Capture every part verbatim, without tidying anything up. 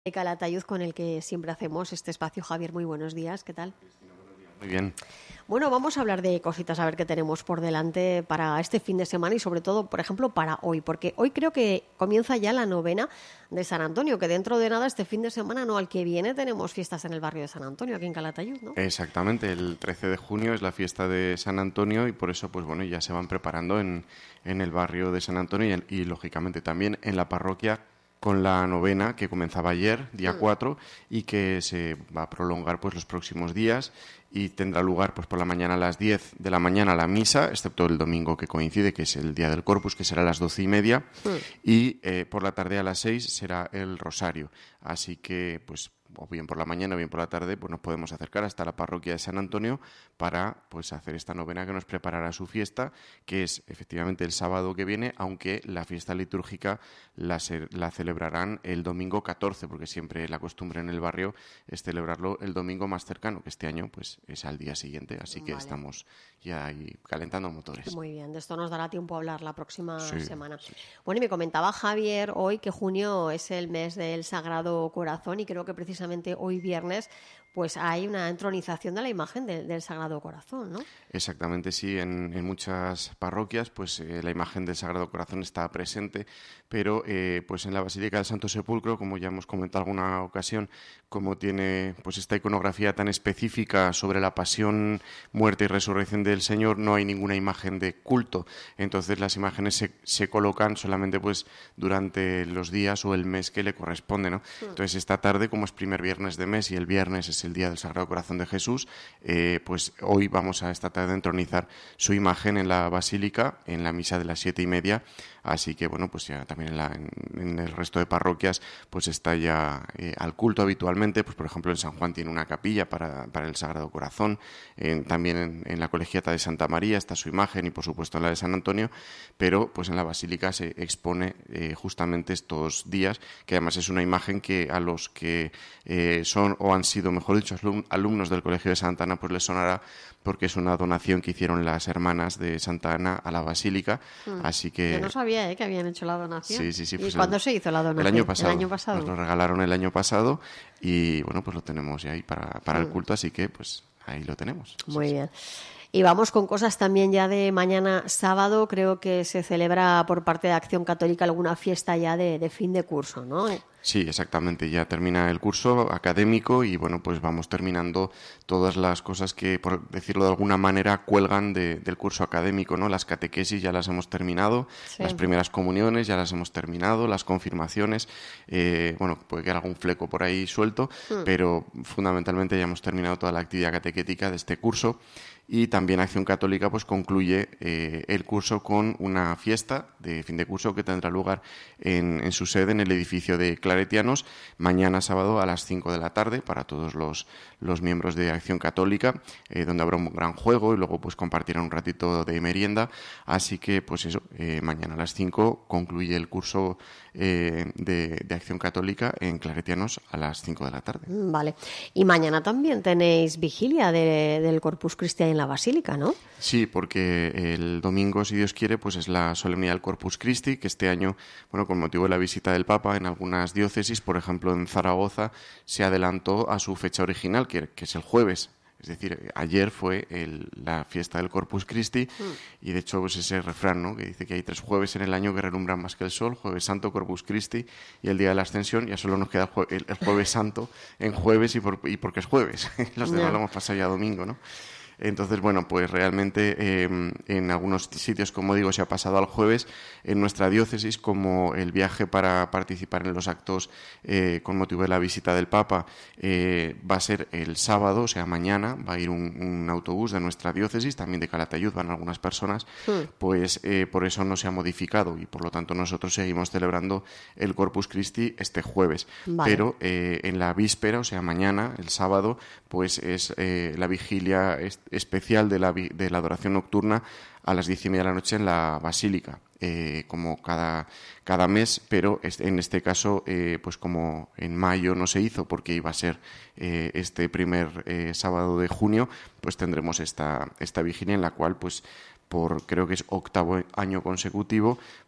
de Calatayud, con el que siempre hacemos este espacio. Javier, muy buenos días, ¿qué tal? Muy bien. Bueno, vamos a hablar de cositas, a ver qué tenemos por delante para este fin de semana y sobre todo, por ejemplo, para hoy, porque hoy creo que comienza ya la novena de San Antonio, que dentro de nada este fin de semana, no al que viene, tenemos fiestas en el barrio de San Antonio, aquí en Calatayud, ¿no? Exactamente, el trece de junio es la fiesta de San Antonio y por eso, pues bueno, ya se van preparando en, en el barrio de San Antonio y, y, lógicamente, también en la parroquia con la novena que comenzaba ayer, día cuatro, y que se va a prolongar pues los próximos días y tendrá lugar pues por la mañana a las diez de la mañana la misa, excepto el domingo que coincide, que es el día del Corpus, que será a las doce y media, sí. y eh, por la tarde a las seis será el rosario. Así que, pues, o bien por la mañana o bien por la tarde, pues nos podemos acercar hasta la parroquia de San Antonio para pues hacer esta novena que nos preparará su fiesta, que es efectivamente el sábado que viene, aunque la fiesta litúrgica la, la celebrarán el domingo catorce, porque siempre la costumbre en el barrio es celebrarlo el domingo más cercano, que este año pues es al día siguiente, así que vale. Estamos ya ahí calentando motores. Muy bien, de esto nos dará tiempo a hablar la próxima sí, semana. Sí. Bueno, y me comentaba Javier hoy que junio es el mes del Sagrado Corazón y creo que precisamente hoy viernes pues hay una entronización de la imagen de, del Sagrado Corazón, ¿no? Exactamente, sí. En, en muchas parroquias pues eh, la imagen del Sagrado Corazón está presente, pero eh, pues en la Basílica del Santo Sepulcro, como ya hemos comentado alguna ocasión, como tiene pues esta iconografía tan específica sobre la pasión, muerte y resurrección del Señor, no hay ninguna imagen de culto. Entonces las imágenes se, se colocan solamente pues durante los días o el mes que le corresponde, ¿no? Sí. Entonces esta tarde, como es primer viernes de mes y el viernes es el día del Sagrado Corazón de Jesús, eh, pues hoy vamos a esta tarde a entronizar su imagen en la Basílica, en la misa de las siete y media. Así que, bueno, pues ya también en, la, en, en el resto de parroquias pues está ya eh, al culto habitualmente. Pues por ejemplo en San Juan tiene una capilla para, para el Sagrado Corazón, en, también en, en la Colegiata de Santa María está su imagen y por supuesto en la de San Antonio, pero pues en la Basílica se expone eh, justamente estos días, que además es una imagen que a los que eh, son o han sido, mejor dicho, alumnos del Colegio de Santa Ana, pues les sonará porque es una donación que hicieron las hermanas de Santa Ana a la Basílica, mm. así que... Yo no sabía ¿eh? que habían hecho la donación. Sí, sí, sí. ¿Y pues cuándo el, se hizo la donación? El año pasado. El año pasado. Nos lo regalaron el año pasado y, bueno, pues lo tenemos ya ahí para, para mm. el culto, así que, pues, ahí lo tenemos. Muy sí, bien. Sí. Y vamos con cosas también ya de mañana sábado. Creo que se celebra por parte de Acción Católica alguna fiesta ya de, de fin de curso, ¿no? Sí, exactamente. Ya termina el curso académico y, bueno, pues vamos terminando todas las cosas que, por decirlo de alguna manera, cuelgan de, del curso académico, ¿no? Las catequesis ya las hemos terminado, sí. Las primeras comuniones ya las hemos terminado, las confirmaciones, eh, bueno, puede quedar algún fleco por ahí suelto, mm. pero fundamentalmente ya hemos terminado toda la actividad catequética de este curso. Y también Acción Católica pues concluye eh, el curso con una fiesta de fin de curso que tendrá lugar en, en su sede en el edificio de Claretianos mañana sábado a las cinco de la tarde para todos los, los miembros de Acción Católica, eh, donde habrá un gran juego y luego pues compartirán un ratito de merienda. Así que pues eso, eh, mañana a las cinco concluye el curso eh, de, de Acción Católica en Claretianos a las cinco de la tarde. Vale. Y mañana también tenéis vigilia de, del Corpus Christi en la Basílica, ¿no? Sí, porque el domingo, si Dios quiere, pues es la solemnidad del Corpus Christi, que este año, bueno, con motivo de la visita del Papa en algunas diócesis, por ejemplo en Zaragoza, se adelantó a su fecha original, que, que es el jueves. Es decir, ayer fue el, la fiesta del Corpus Christi mm. y de hecho pues ese refrán, ¿no? Que dice que hay tres jueves en el año que relumbran más que el sol, Jueves Santo, Corpus Christi y el Día de la Ascensión. Ya solo nos queda el, jue el, el Jueves Santo en jueves y, por, y porque es jueves. Los demás yeah. lo hemos pasado ya domingo, ¿no? Entonces, bueno, pues realmente eh, en algunos sitios, como digo, se ha pasado al jueves. En nuestra diócesis, como el viaje para participar en los actos eh, con motivo de la visita del Papa eh, va a ser el sábado, o sea, mañana, va a ir un, un autobús de nuestra diócesis, también de Calatayud, van algunas personas, sí. pues eh, por eso no se ha modificado y por lo tanto nosotros seguimos celebrando el Corpus Christi este jueves. Vale. Pero eh, en la víspera, o sea, mañana, el sábado, pues es eh, la vigilia especial de la, de la adoración nocturna a las diez y media de la noche en la Basílica, eh, como cada, cada mes, pero en este caso, eh, pues como en mayo no se hizo porque iba a ser eh, este primer eh, sábado de junio, pues tendremos esta, esta vigilia en la cual, pues por creo que es octavo año consecutivo,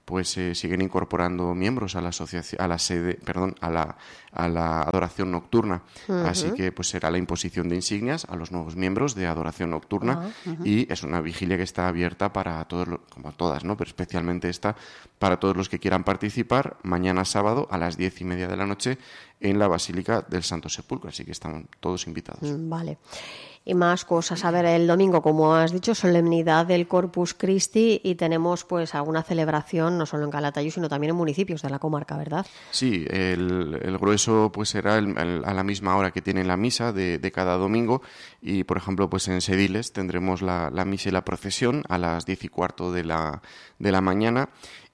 pues eh, siguen incorporando miembros a la asociación, a la sede, perdón, a la, a la adoración nocturna. Uh-huh. Así que pues será la imposición de insignias a los nuevos miembros de adoración nocturna uh-huh. y es una vigilia que está abierta para todos, como todas, ¿no? Pero especialmente esta para todos los que quieran participar mañana sábado a las diez y media de la noche en la Basílica del Santo Sepulcro. Así que están todos invitados. Vale. Y más cosas. A ver, el domingo, como has dicho, solemnidad del Corpus Christi y tenemos pues alguna celebración no solo en Calatayud, sino también en municipios de la comarca, ¿verdad? Sí, el, el grueso pues será el, el, a la misma hora que tiene la misa de, de cada domingo y, por ejemplo, pues en Sediles tendremos la, la misa y la procesión a las diez y cuarto de la, de la mañana.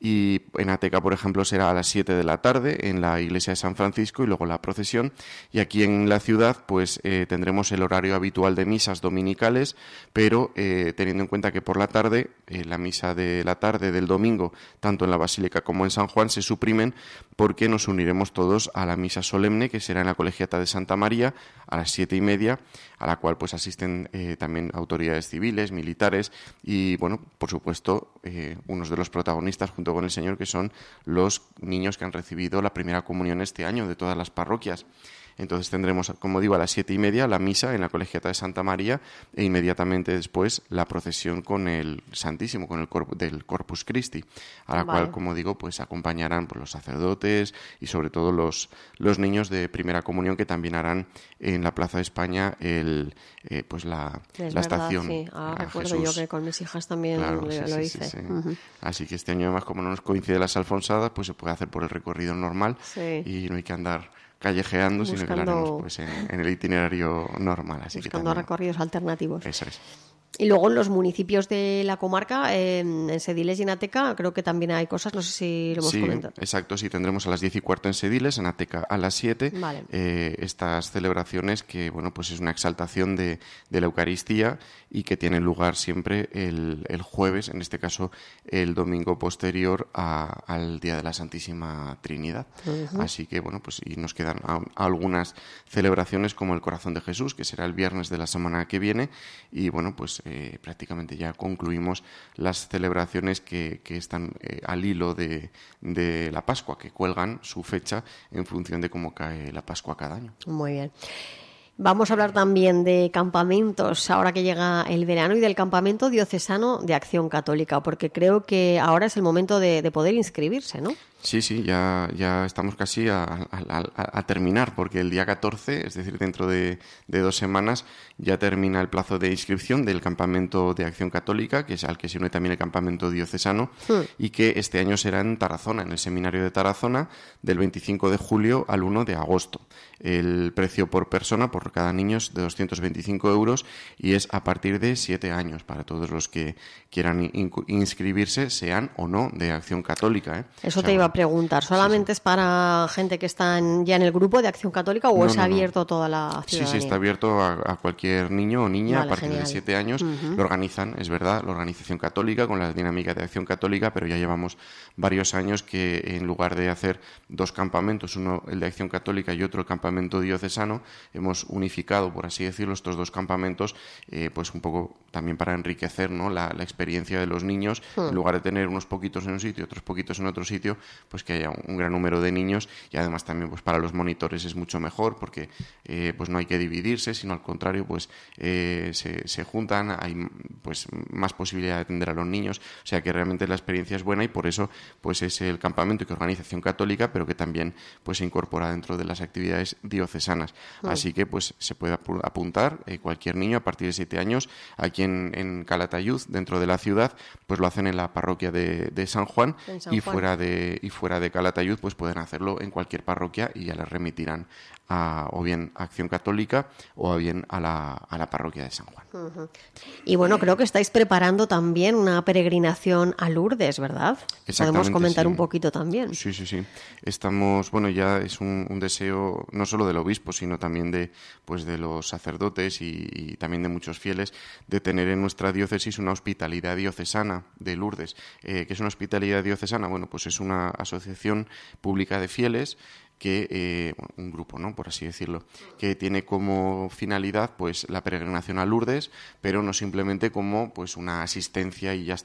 Y en Ateca, por ejemplo, será a las siete de la tarde en la iglesia de San Francisco y luego la procesión. Y aquí en la ciudad pues eh, tendremos el horario habitual de misas dominicales, pero eh, teniendo en cuenta que por la tarde, eh, la misa de la tarde del domingo, tanto en la Basílica como en San Juan, se suprimen porque nos uniremos todos a la misa solemne que será en la Colegiata de Santa María a las siete y media, a la cual pues asisten eh, también autoridades civiles, militares y, bueno, por supuesto, eh, unos de los protagonistas junto con el Señor, que son los niños que han recibido la primera comunión este año de todas las parroquias. Entonces tendremos, como digo, a las siete y media la misa en la Colegiata de Santa María e inmediatamente después la procesión con el Santísimo, con el corp- del Corpus Christi, a la vale. cual, como digo, pues acompañarán pues, los sacerdotes y sobre todo los, los niños de primera comunión que también harán en la Plaza de España el, eh, pues la, es la verdad, estación. Sí. Ah, a recuerdo Jesús. yo que con mis hijas también claro, lo, sí, lo sí, hice. Sí, sí. Uh-huh. Así que este año además, como no nos coincide las alfonsadas, pues se puede hacer por el recorrido normal sí. y no hay que andar callejeando, buscando, sino que lo haremos pues, en, en el itinerario normal. Así buscando que también, recorridos alternativos. Eso es. Y luego en los municipios de la comarca, eh, en Sediles y en Ateca, creo que también hay cosas, no sé si lo hemos sí, comentado. Exacto, sí, tendremos a las diez y cuarto en Sediles, en Ateca a las siete, vale. eh, estas celebraciones que, bueno, pues es una exaltación de, de la Eucaristía y que tienen lugar siempre el, el jueves, en este caso el domingo posterior a, al Día de la Santísima Trinidad. Uh-huh. Así que, bueno, pues y nos quedan a, a algunas celebraciones como el Corazón de Jesús, que será el viernes de la semana que viene, y, bueno, pues Eh, prácticamente ya concluimos las celebraciones que, que están eh, al hilo de, de la Pascua, que cuelgan su fecha en función de cómo cae la Pascua cada año. Muy bien. Vamos a hablar también de campamentos, ahora que llega el verano, y del campamento diocesano de Acción Católica, porque creo que ahora es el momento de, de poder inscribirse, ¿no? Sí, sí, ya, ya estamos casi a, a, a, a terminar, porque el día catorce, es decir, dentro de, de dos semanas, ya termina el plazo de inscripción del campamento de Acción Católica, que es al que se une también el campamento diocesano, sí. y que este año será en Tarazona, en el seminario de Tarazona, del veinticinco de julio al uno de agosto. El precio por persona, por cada niño, es de doscientos veinticinco euros y es a partir de siete años para todos los que quieran in- inscribirse, sean o no de Acción Católica. ¿eh? Eso o sea, te iba a preguntar. ¿Solamente sí, sí. es para gente que está en, ya en el grupo de Acción Católica o no, es no, abierto no. a toda la ciudadanía? Sí, sí, está abierto a, a cualquier niño o niña vale, a partir genial. de siete años. Uh-huh. Lo organizan, es verdad, la Organización Católica con la dinámica de Acción Católica, pero ya llevamos varios años que en lugar de hacer dos campamentos, uno el de Acción Católica y otro el campamento diocesano, hemos unificado, por así decirlo, estos dos campamentos, eh, pues un poco también para enriquecer, ¿no?, la, la experiencia de los niños. Uh-huh. En lugar de tener unos poquitos en un sitio, otros poquitos en otro sitio, pues que haya un, un gran número de niños, y además también pues para los monitores es mucho mejor porque eh, pues no hay que dividirse, sino al contrario, pues eh, se, se juntan, hay pues más posibilidad de atender a los niños, o sea que realmente la experiencia es buena y por eso pues es el campamento que organiza Acción Católica, pero que también pues se incorpora dentro de las actividades diocesanas. Uh-huh. Así que pues se puede apuntar eh, cualquier niño a partir de siete años. Aquí en, en Calatayud, dentro de la ciudad, pues lo hacen en la parroquia de, de San Juan, San y Juan. fuera de y fuera de Calatayud pues pueden hacerlo en cualquier parroquia y ya les remitirán a, o bien a Acción Católica o bien a la, a la parroquia de San Juan. Uh-huh. Y bueno, creo que estáis preparando también una peregrinación a Lourdes, ¿verdad? Podemos comentar sí. un poquito también. Sí, sí, sí. Estamos, bueno, ya es un, un deseo no solo del obispo, sino también de, pues, de los sacerdotes y, y también de muchos fieles, de tener en nuestra diócesis una hospitalidad diocesana de Lourdes. Eh, ¿Qué es una hospitalidad diocesana? Bueno, pues es una asociación pública de fieles que eh, un grupo, ¿no?, por así decirlo, que tiene como finalidad pues la peregrinación a Lourdes, pero no simplemente como pues una asistencia y ya está.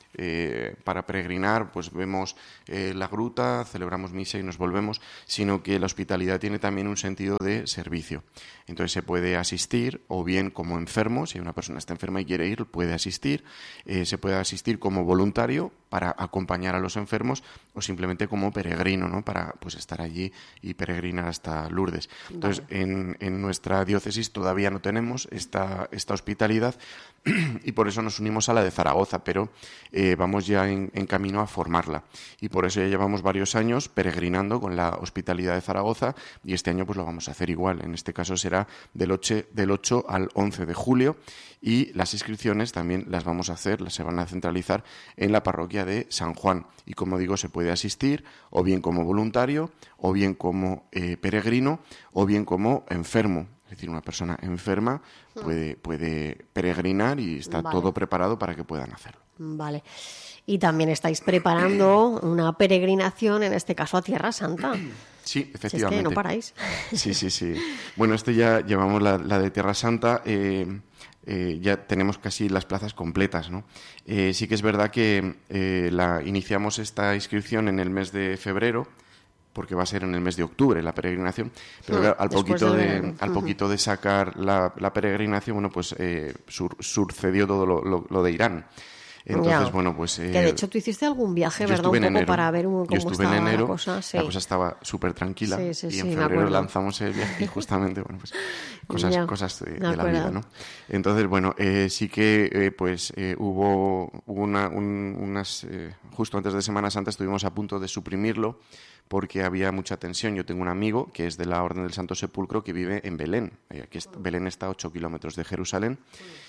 eh, para peregrinar, pues vemos eh, la gruta, celebramos misa y nos volvemos, sino que la hospitalidad tiene también un sentido de servicio. Entonces se puede asistir o bien como enfermo, si una persona está enferma y quiere ir, puede asistir, eh, se puede asistir como voluntario para acompañar a los enfermos o simplemente como peregrino, ¿no? Para pues estar allí y peregrinar hasta Lourdes. Entonces, vale. en, en nuestra diócesis todavía no tenemos esta, esta hospitalidad y por eso nos unimos a la de Zaragoza, pero eh, vamos ya en, en camino a formarla. Y por eso ya llevamos varios años peregrinando con la hospitalidad de Zaragoza y este año pues lo vamos a hacer igual. En este caso será del ocho, del ocho al once de julio y las inscripciones también las vamos a hacer, las se van a centralizar en la parroquia de San Juan. Y como digo, se puede asistir o bien como voluntario, o bien como eh, peregrino, o bien como enfermo. Es decir, una persona enferma puede, puede peregrinar y está vale. todo preparado para que puedan hacerlo. Vale. Y también estáis preparando una peregrinación, en este caso a Tierra Santa. Sí, efectivamente. Si es que no paráis. Sí, sí, sí. Bueno, este ya llevamos la, la de Tierra Santa. Eh, eh, ya tenemos casi las plazas completas, ¿no? Eh, sí que es verdad que eh, la, iniciamos esta inscripción en el mes de febrero, porque va a ser en el mes de octubre la peregrinación, pero claro, al poquito de, de al poquito de sacar la, la peregrinación, bueno, pues eh, sur, sucedió todo lo, lo, lo de Irán. Entonces, ya. bueno, pues... Eh, que de hecho tú hiciste algún viaje, ¿verdad? Un poco enero, para ver cómo yo estuve estaba en enero, la cosa. Sí. La cosa estaba súper tranquila sí, sí, y sí, en febrero lanzamos el viaje y justamente, bueno, pues cosas, ya, cosas de, de la vida, ¿no? Entonces, bueno, eh, sí que eh, pues eh, hubo, hubo una, un, unas... Eh, justo antes de Semana Santa estuvimos a punto de suprimirlo porque había mucha tensión. Yo tengo un amigo que es de la Orden del Santo Sepulcro que vive en Belén. Aquí está, Belén está a ocho kilómetros de Jerusalén.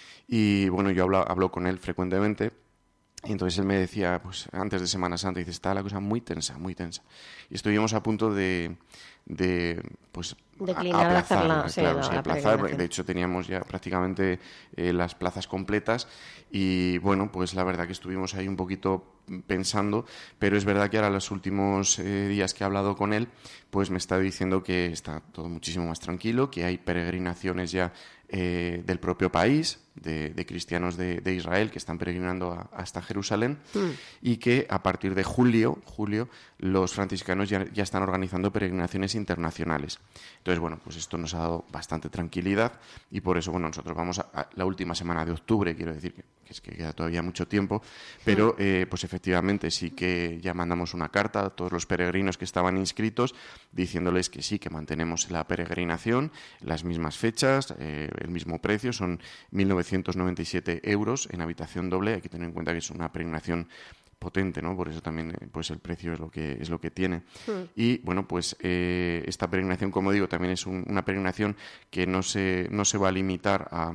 Y bueno, yo hablo, hablo con él frecuentemente. Y entonces él me decía, pues antes de Semana Santa, dice, está la cosa muy tensa, muy tensa. Y estuvimos a punto de, de pues, declinar aplazar, hacerla, sí, claro, la, sí, la aplazar. De hecho, teníamos ya prácticamente eh, las plazas completas y, bueno, pues la verdad que estuvimos ahí un poquito pensando, pero es verdad que ahora los últimos eh, días que he hablado con él, pues me está diciendo que está todo muchísimo más tranquilo, que hay peregrinaciones ya eh, del propio país, de, de cristianos de, de Israel que están peregrinando a, hasta Jerusalén mm. y que a partir de julio, julio los franciscanos ya, ya están organizando peregrinaciones internacionales. Entonces, bueno, pues esto nos ha dado bastante tranquilidad y por eso, bueno, nosotros vamos a, a la última semana de octubre, quiero decir que, que es que queda todavía mucho tiempo, pero eh, pues efectivamente sí que ya mandamos una carta a todos los peregrinos que estaban inscritos diciéndoles que sí, que mantenemos la peregrinación, las mismas fechas, eh, el mismo precio, son mil novecientos noventa y siete euros en habitación doble. Hay que tener en cuenta que es una peregrinación potente, ¿no? Por eso también pues el precio es lo que es lo que tiene. Sí. Y bueno, pues eh, esta peregrinación, como digo, también es un, una peregrinación que no se no se va a limitar a,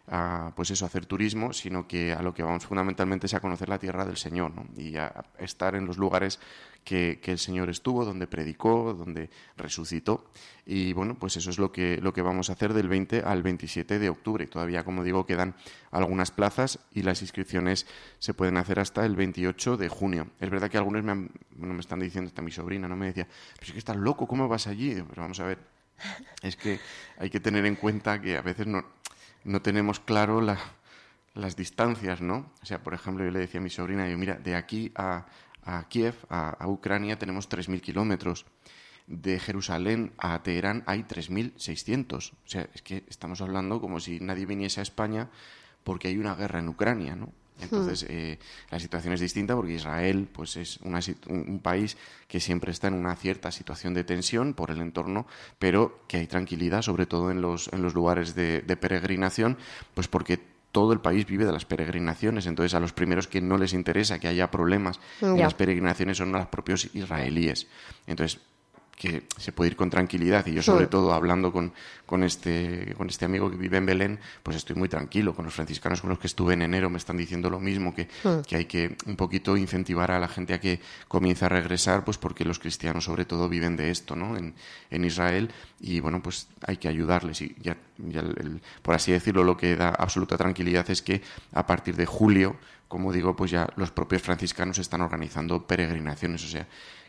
a pues eso, a hacer turismo, sino que a lo que vamos fundamentalmente es a conocer la tierra del Señor, ¿no? Y a estar en los lugares que, que el Señor estuvo, donde predicó, donde resucitó. Y bueno, pues eso es lo que, lo que vamos a hacer del veinte al veintisiete de octubre. Todavía, como digo, quedan algunas plazas y las inscripciones se pueden hacer hasta el veintiocho de junio. Es verdad que algunos me, han, bueno, me están diciendo, hasta mi sobrina, ¿no? Me decía, pero es que estás loco, ¿cómo vas allí? Pero vamos a ver, es que hay que tener en cuenta que a veces no, no tenemos claro la, las distancias, ¿no? O sea, por ejemplo, yo le decía a mi sobrina, yo, mira, de aquí a, a Kiev, a, a Ucrania, tenemos tres mil kilómetros. De Jerusalén a Teherán hay tres mil seiscientos. O sea, es que estamos hablando como si nadie viniese a España porque hay una guerra en Ucrania, ¿no? Entonces, eh, la situación es distinta porque Israel pues es una, un país que siempre está en una cierta situación de tensión por el entorno, pero que hay tranquilidad, sobre todo en los, en los lugares de, de peregrinación, pues porque todo el país vive de las peregrinaciones. Entonces, a los primeros que no les interesa que haya problemas en las peregrinaciones son a los propios israelíes. Entonces, que se puede ir con tranquilidad y yo sobre sí. todo hablando con, con, este, con este amigo que vive en Belén, pues estoy muy tranquilo. Con los franciscanos con los que estuve en enero me están diciendo lo mismo, que, sí. que hay que un poquito incentivar a la gente a que comience a regresar, pues porque los cristianos sobre todo viven de esto, ¿no? En, en Israel y bueno, pues hay que ayudarles y ya, ya el, el, por así decirlo, lo que da absoluta tranquilidad es que a partir de julio, como digo, pues ya los propios franciscanos están organizando peregrinaciones, o sea,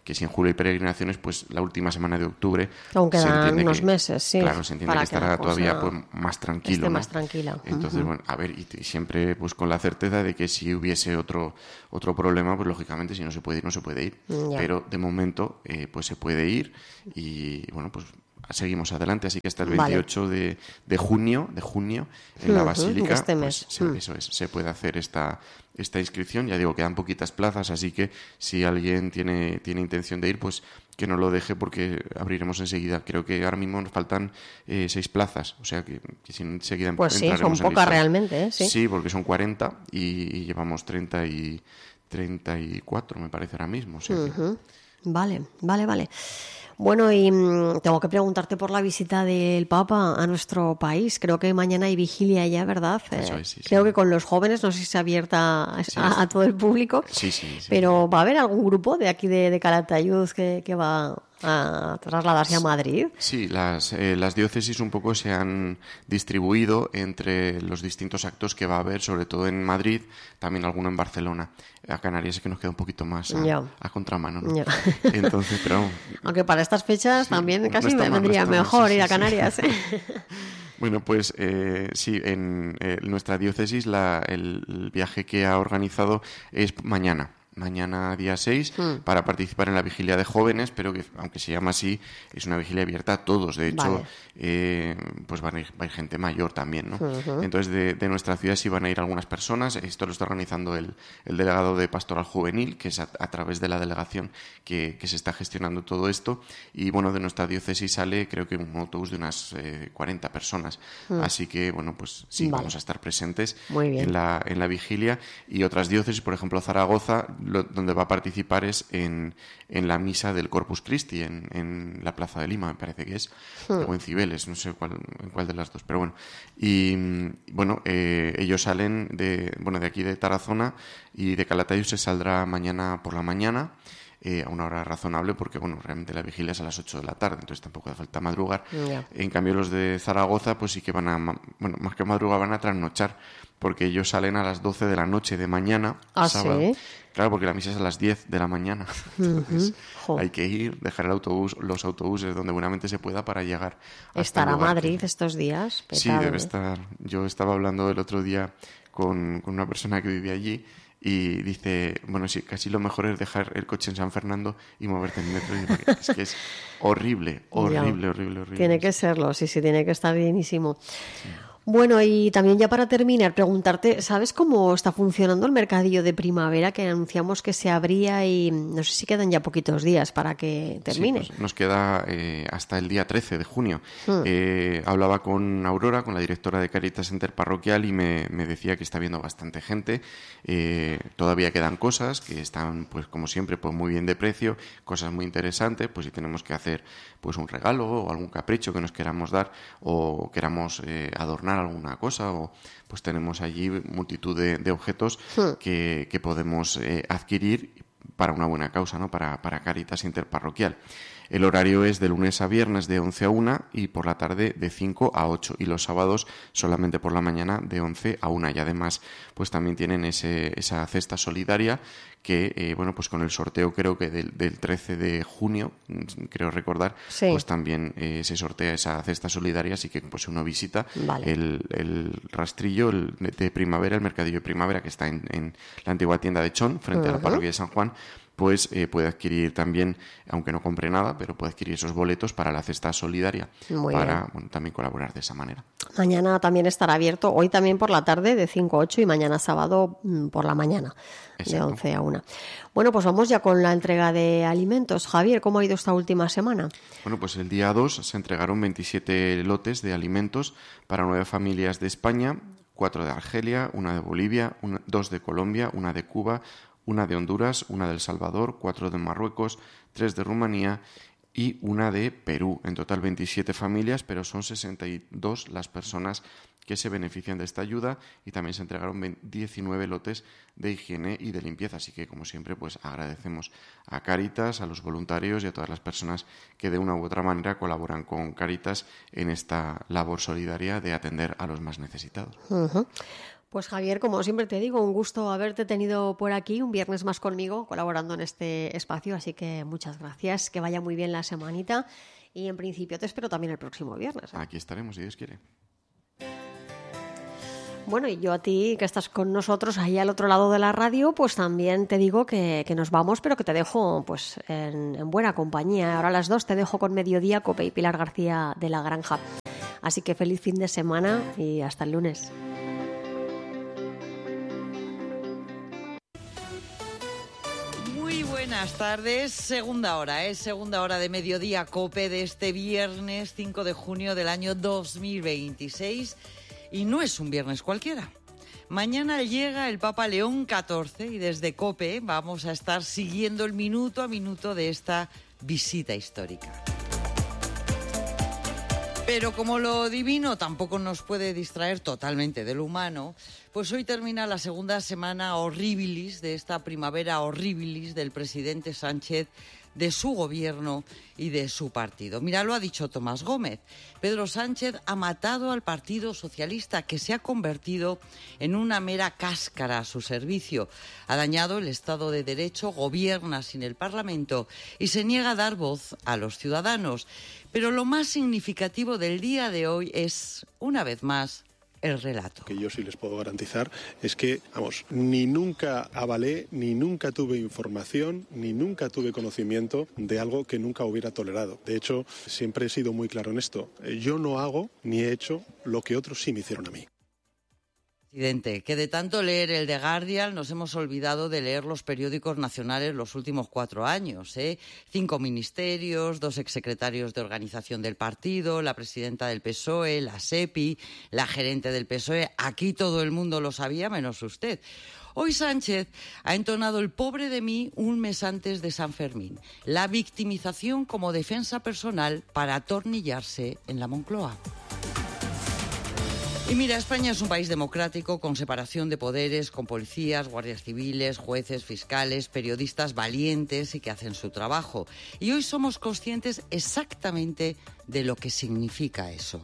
que si en julio hay peregrinaciones, pues la última semana de octubre... Aún quedan unos que, meses, sí. Claro, se entiende que estará que todavía pues, más tranquilo. Esté ¿no? más tranquila. Entonces, uh-huh. bueno, a ver, y, y siempre pues con la certeza de que si hubiese otro, otro problema, pues lógicamente si no se puede ir, no se puede ir. Yeah. Pero de momento, eh, pues se puede ir y, bueno, pues... seguimos adelante, así que hasta el veintiocho vale. de, de junio, de junio en uh-huh, la Basílica, este mes. Pues, se, mm. eso es, se puede hacer esta, esta inscripción. Ya digo, quedan poquitas plazas, así que si alguien tiene, tiene intención de ir, pues que no lo deje porque abriremos enseguida. Creo que ahora mismo nos faltan eh, seis plazas, o sea que, que si enseguida pues sí, son pocas realmente, ¿eh? Sí. sí, porque son cuarenta y, y llevamos treinta y, treinta y cuatro, me parece ahora mismo. O sea uh-huh. que... Vale, vale, vale. Bueno, y mmm, tengo que preguntarte por la visita del Papa a nuestro país. Creo que mañana hay vigilia ya, ¿verdad? Eso es, sí, Creo sí. que con los jóvenes, no sé si se abierta a, sí, a, a todo el público. Sí, sí, sí. Pero ¿va a haber algún grupo de aquí de, de Calatayud que, que va a trasladarse a Madrid? Sí, las, eh, las diócesis un poco se han distribuido entre los distintos actos que va a haber, sobre todo en Madrid, también alguno en Barcelona. A Canarias es que nos queda un poquito más a, a contramano, ¿no? Ya. Entonces, pero... Aunque para estas fechas sí, también casi no me mal, vendría no mejor mal, sí, ir sí, a Canarias. Sí. ¿eh? Bueno, pues eh, sí, en eh, nuestra diócesis la, el, el viaje que ha organizado es mañana. Mañana día seis mm. para participar en la vigilia de jóvenes, pero que aunque se llama así, es una vigilia abierta a todos. De hecho, vale. eh, pues van a, ir, va a ir gente mayor también, ¿no? Uh-huh. Entonces, de, de nuestra ciudad sí van a ir algunas personas. Esto lo está organizando el, el delegado de Pastoral Juvenil, que es a, a través de la delegación que, que se está gestionando todo esto. Y bueno, de nuestra diócesis sale creo que un autobús de unas eh, cuarenta personas. Mm. Así que, bueno, pues sí, vale. vamos a estar presentes en la, en la vigilia. Y otras diócesis, por ejemplo, Zaragoza, Lo, donde va a participar es en, en la misa del Corpus Christi, en, en la Plaza de Lima, me parece que es, hmm. o en Cibeles, no sé cuál, en cuál de las dos, pero bueno. Y bueno, eh, ellos salen de, bueno, de aquí de Tarazona y de Calatayud se saldrá mañana por la mañana. Eh, a una hora razonable porque, bueno, realmente la vigilia es a las ocho de la tarde, entonces tampoco hace falta madrugar. Yeah. En cambio, los de Zaragoza, pues sí que van a, bueno, más que madrugar, van a trasnochar, porque ellos salen a las doce de la noche de mañana, ¿Ah, sábado. sí? Claro, porque la misa es a las diez de la mañana. Entonces, uh-huh. hay que ir, dejar el autobús, los autobuses donde buenamente se pueda para llegar hasta ¿Estará el lugar Madrid que... estos días? Petado, sí, debe ¿eh? estar. Yo estaba hablando el otro día con, con una persona que vivía allí y dice, bueno, sí, casi lo mejor es dejar el coche en San Fernando y moverte en metro. Y es que es horrible, horrible, horrible, horrible. Tiene que serlo, sí, sí, tiene que estar bienísimo. Sí. Bueno, y también ya para terminar, preguntarte, ¿sabes cómo está funcionando el mercadillo de primavera que anunciamos que se abría y no sé si quedan ya poquitos días para que termine? Sí, pues nos queda eh, hasta el día trece de junio. Hmm. Eh, hablaba con Aurora, con la directora de Caritas Interparroquial y me, me decía que está viendo bastante gente. Eh, todavía quedan cosas que están, pues como siempre, pues muy bien de precio, cosas muy interesantes, pues si tenemos que hacer pues un regalo o algún capricho que nos queramos dar o queramos eh, adornar alguna cosa o pues tenemos allí multitud de, de objetos hmm. que, que podemos eh, adquirir para una buena causa, ¿no? Para, para Caritas Interparroquial. El horario es de lunes a viernes de once a una y por la tarde de cinco a ocho y los sábados solamente por la mañana de once a una y además pues también tienen ese, esa cesta solidaria que eh, bueno pues con el sorteo creo que del, del trece de junio creo recordar sí. pues también eh, se sortea esa cesta solidaria, así que pues uno visita vale. el, el rastrillo el de primavera, el mercadillo de primavera que está en, en la antigua tienda de Chon frente uh-huh. a la parroquia de San Juan, pues eh, puede adquirir también, aunque no compre nada, pero puede adquirir esos boletos para la cesta solidaria Muy para bueno, también colaborar de esa manera. Mañana también estará abierto, hoy también por la tarde de cinco a ocho y mañana sábado por la mañana Exacto. de once a una. Bueno, pues vamos ya con la entrega de alimentos. Javier, ¿cómo ha ido esta última semana? Bueno, pues el día dos se entregaron veintisiete lotes de alimentos para nueve familias de España, cuatro de Argelia, una de Bolivia, una, dos de Colombia, una de Cuba, una de Honduras, una de El Salvador, cuatro de Marruecos, tres de Rumanía y una de Perú. En total veintisiete familias, pero son sesenta y dos las personas que se benefician de esta ayuda y también se entregaron diecinueve lotes de higiene y de limpieza. Así que, como siempre, pues agradecemos a Cáritas, a los voluntarios y a todas las personas que de una u otra manera colaboran con Cáritas en esta labor solidaria de atender a los más necesitados. Uh-huh. Pues Javier, como siempre te digo, un gusto haberte tenido por aquí un viernes más conmigo, colaborando en este espacio, así que muchas gracias, que vaya muy bien la semanita y en principio te espero también el próximo viernes, ¿eh? Aquí estaremos, si Dios quiere. Bueno, y yo a ti, que estás con nosotros ahí al otro lado de la radio, pues también te digo que, que nos vamos, pero que te dejo pues en, en buena compañía. Ahora a las dos te dejo con Mediodía, Cope y Pilar García de La Granja. Así que feliz fin de semana y hasta el lunes. Buenas tardes, segunda hora, ¿eh? Segunda hora de Mediodía Cope de este viernes cinco de junio del año dos mil veintiséis y no es un viernes cualquiera. Mañana llega el Papa León catorce y desde Cope vamos a estar siguiendo el minuto a minuto de esta visita histórica. Pero como lo divino tampoco nos puede distraer totalmente de lo humano, pues hoy termina la segunda semana horribilis de esta primavera horribilis del presidente Sánchez, de su gobierno y de su partido. Mira, lo ha dicho Tomás Gómez. Pedro Sánchez ha matado al Partido Socialista, que se ha convertido en una mera cáscara a su servicio. Ha dañado el Estado de Derecho, gobierna sin el Parlamento y se niega a dar voz a los ciudadanos. Pero lo más significativo del día de hoy es, una vez más, el relato. Que yo sí les puedo garantizar es que, vamos, ni nunca avalé, ni nunca tuve información, ni nunca tuve conocimiento de algo que nunca hubiera tolerado. De hecho, siempre he sido muy claro en esto. Yo no hago ni he hecho lo que otros sí me hicieron a mí. Presidente, que de tanto leer el The Guardian nos hemos olvidado de leer los periódicos nacionales los últimos cuatro años, ¿eh? Cinco ministerios, dos exsecretarios de organización del partido, la presidenta del P S O E, la SEPI, la gerente del P S O E. Aquí todo el mundo lo sabía, menos usted. Hoy Sánchez ha entonado el pobre de mí un mes antes de San Fermín. La victimización como defensa personal para atornillarse en la Moncloa. Y mira, España es un país democrático con separación de poderes, con policías, guardias civiles, jueces, fiscales, periodistas valientes y que hacen su trabajo. Y hoy somos conscientes exactamente de lo que significa eso.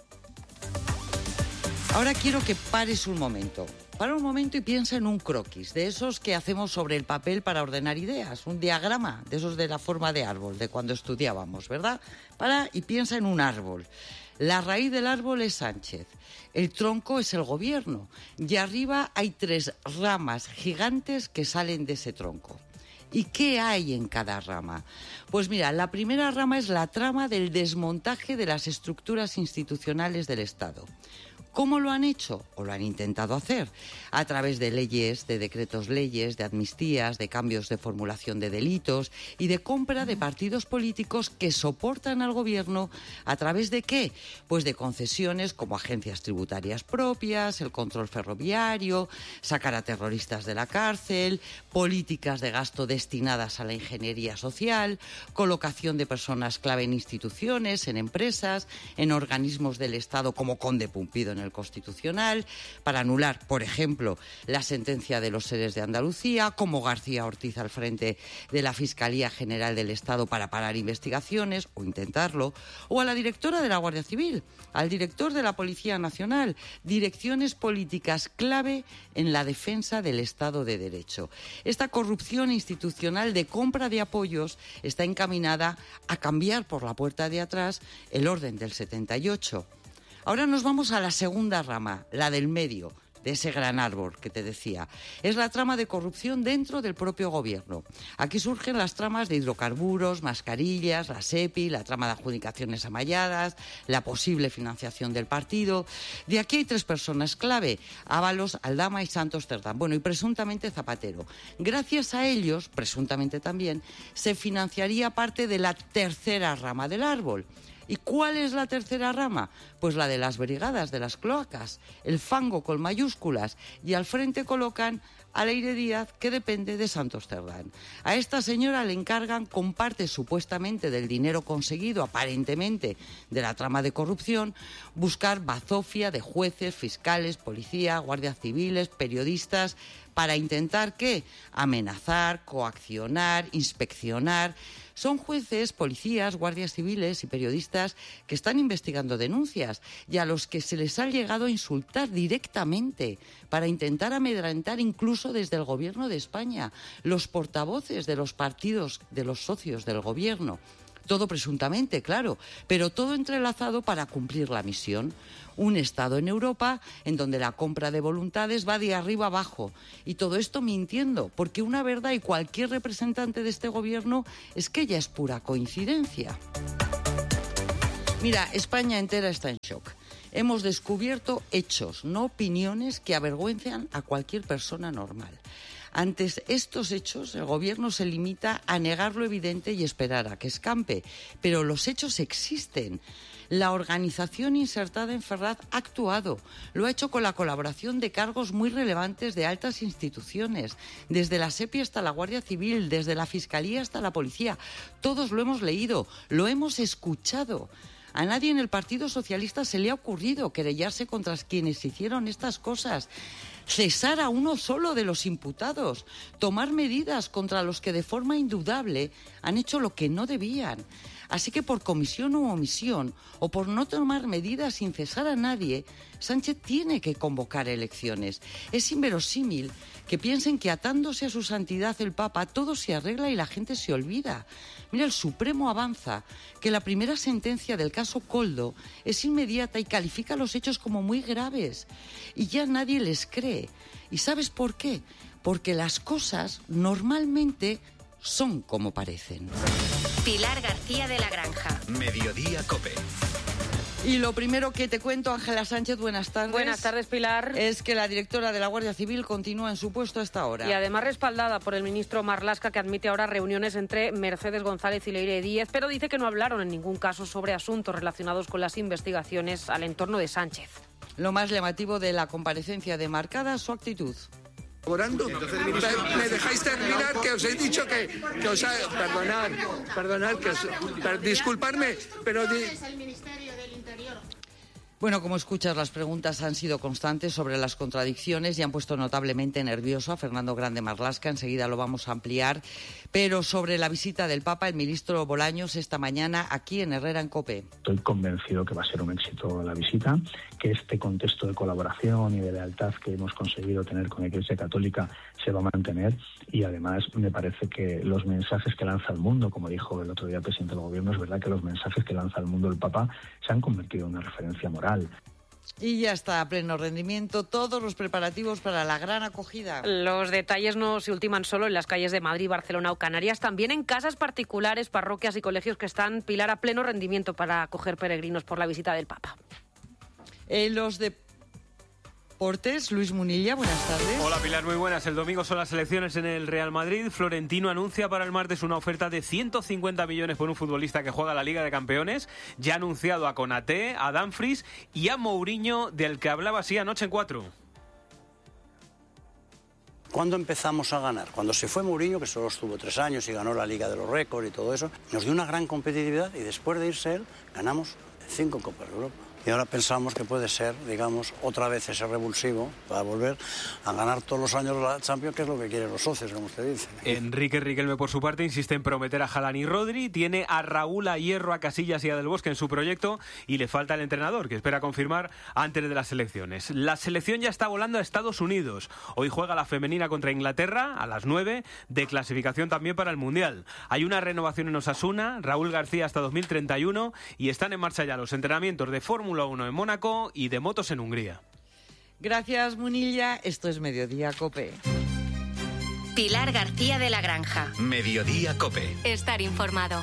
Ahora quiero que pares un momento. Para un momento y piensa en un croquis, de esos que hacemos sobre el papel para ordenar ideas, un diagrama, de esos de la forma de árbol, de cuando estudiábamos, ¿verdad? Para y piensa en un árbol. La raíz del árbol es Sánchez, el tronco es el gobierno y arriba hay tres ramas gigantes que salen de ese tronco. ¿Y qué hay en cada rama? Pues mira, la primera rama es la trama del desmontaje de las estructuras institucionales del Estado. ¿Cómo lo han hecho o lo han intentado hacer? A través de leyes, de decretos leyes, de amnistías, de cambios de formulación de delitos y de compra de partidos políticos que soportan al gobierno. ¿A través de qué? Pues de concesiones como agencias tributarias propias, el control ferroviario, sacar a terroristas de la cárcel, políticas de gasto destinadas a la ingeniería social, colocación de personas clave en instituciones, en empresas, en organismos del Estado como Conde Pumpido en el Constitucional, para anular, por ejemplo, la sentencia de los seres de Andalucía, como García Ortiz al frente de la Fiscalía General del Estado para parar investigaciones, o intentarlo, o a la directora de la Guardia Civil, al director de la Policía Nacional, direcciones políticas clave en la defensa del Estado de Derecho. Esta corrupción institucional de compra de apoyos está encaminada a cambiar por la puerta de atrás el orden del setenta y ocho. Ahora nos vamos a la segunda rama, la del medio, de ese gran árbol que te decía. Es la trama de corrupción dentro del propio gobierno. Aquí surgen las tramas de hidrocarburos, mascarillas, la SEPI, la trama de adjudicaciones amañadas, la posible financiación del partido. De aquí hay tres personas clave, Ábalos, Aldama y Santos Cerdán. Bueno, y presuntamente Zapatero. Gracias a ellos, presuntamente también, se financiaría parte de la tercera rama del árbol. ¿Y cuál es la tercera rama? Pues la de las brigadas, de las cloacas, el fango con mayúsculas, y al frente colocan a Leire Díaz, que depende de Santos Cerdán. A esta señora le encargan, con parte supuestamente del dinero conseguido, aparentemente, de la trama de corrupción, buscar bazofia de jueces, fiscales, policía, guardias civiles, periodistas, para intentar, ¿qué? Amenazar, coaccionar, inspeccionar. Son jueces, policías, guardias civiles y periodistas que están investigando denuncias y a los que se les ha llegado a insultar directamente para intentar amedrentar incluso desde el Gobierno de España, los portavoces de los partidos, de los socios del Gobierno. Todo presuntamente, claro, pero todo entrelazado para cumplir la misión. Un Estado en Europa en donde la compra de voluntades va de arriba abajo. Y todo esto mintiendo, porque una verdad y cualquier representante de este gobierno es que ya es pura coincidencia. Mira, España entera está en shock. Hemos descubierto hechos, no opiniones, que avergüenzan a cualquier persona normal. Ante estos hechos, el Gobierno se limita a negar lo evidente y esperar a que escampe. Pero los hechos existen. La organización insertada en Ferraz ha actuado. Lo ha hecho con la colaboración de cargos muy relevantes de altas instituciones, desde la SEPI hasta la Guardia Civil, desde la Fiscalía hasta la Policía. Todos lo hemos leído, lo hemos escuchado. A nadie en el Partido Socialista se le ha ocurrido querellarse contra quienes hicieron estas cosas. Cesar a uno solo de los imputados, tomar medidas contra los que de forma indudable han hecho lo que no debían. Así que por comisión u omisión, o por no tomar medidas sin cesar a nadie, Sánchez tiene que convocar elecciones. Es inverosímil que piensen que atándose a su santidad el Papa todo se arregla y la gente se olvida. Mira, el Supremo avanza que la primera sentencia del caso Koldo es inmediata y califica los hechos como muy graves. Y ya nadie les cree. ¿Y sabes por qué? Porque las cosas normalmente son como parecen. Pilar García de la Granja. Mediodía COPE. Y lo primero que te cuento, Ángela Sánchez, buenas tardes. Buenas tardes, Pilar. Es que la directora de la Guardia Civil continúa en su puesto a esta hora. Y además respaldada por el ministro Marlaska, que admite ahora reuniones entre Mercedes González y Leire Díez, pero dice que no hablaron en ningún caso sobre asuntos relacionados con las investigaciones al entorno de Sánchez. Lo más llamativo de la comparecencia de Marcada, su actitud. Entonces, ¿me dejáis terminar? Que os he dicho que, que os ha... Perdonad, perdonad, que os... Per, disculpadme, pero... Di... Bueno, como escuchas, las preguntas han sido constantes sobre las contradicciones y han puesto notablemente nervioso a Fernando Grande Marlaska. Enseguida lo vamos a ampliar. Pero sobre la visita del Papa, el ministro Bolaños esta mañana aquí en Herrera en COPE. Estoy convencido que va a ser un éxito la visita, que este contexto de colaboración y de lealtad que hemos conseguido tener con la Iglesia Católica se va a mantener y además me parece que los mensajes que lanza al mundo, como dijo el otro día el presidente del Gobierno, es verdad que los mensajes que lanza al mundo el Papa se han convertido en una referencia moral. Y ya está a pleno rendimiento todos los preparativos para la gran acogida. Los detalles no se ultiman solo en las calles de Madrid, Barcelona o Canarias, también en casas particulares, parroquias y colegios que están, Pilar, a pleno rendimiento para acoger peregrinos por la visita del Papa. Eh, los de Deportes, Luis Munilla, buenas tardes. Hola Pilar, muy buenas. El domingo son las elecciones en el Real Madrid. Florentino anuncia para el martes una oferta de ciento cincuenta millones por un futbolista que juega la Liga de Campeones. Ya ha anunciado a Konaté, a Dumfries y a Mourinho, del que hablaba así anoche en Cuatro. ¿Cuándo empezamos a ganar? Cuando se fue Mourinho, que solo estuvo tres años y ganó la Liga de los Récords y todo eso, nos dio una gran competitividad y después de irse él, ganamos cinco Copas de Europa. Y ahora pensamos que puede ser, digamos, otra vez ese revulsivo para volver a ganar todos los años la Champions, que es lo que quieren los socios, como usted dice. Enrique Riquelme, por su parte, insiste en prometer a Haaland y Rodri. Tiene a Raúl, a Hierro, a Casillas y a Del Bosque en su proyecto y le falta el entrenador, que espera confirmar antes de las elecciones. La selección ya está volando a Estados Unidos. Hoy juega la femenina contra Inglaterra a las nueve, de clasificación también para el Mundial. Hay una renovación en Osasuna, Raúl García hasta dos mil treinta y uno y están en marcha ya los entrenamientos de Fórmula uno en Mónaco y de motos en Hungría. Gracias, Munilla. Esto es Mediodía COPE. Pilar García de la Granja. Mediodía COPE. Estar informado.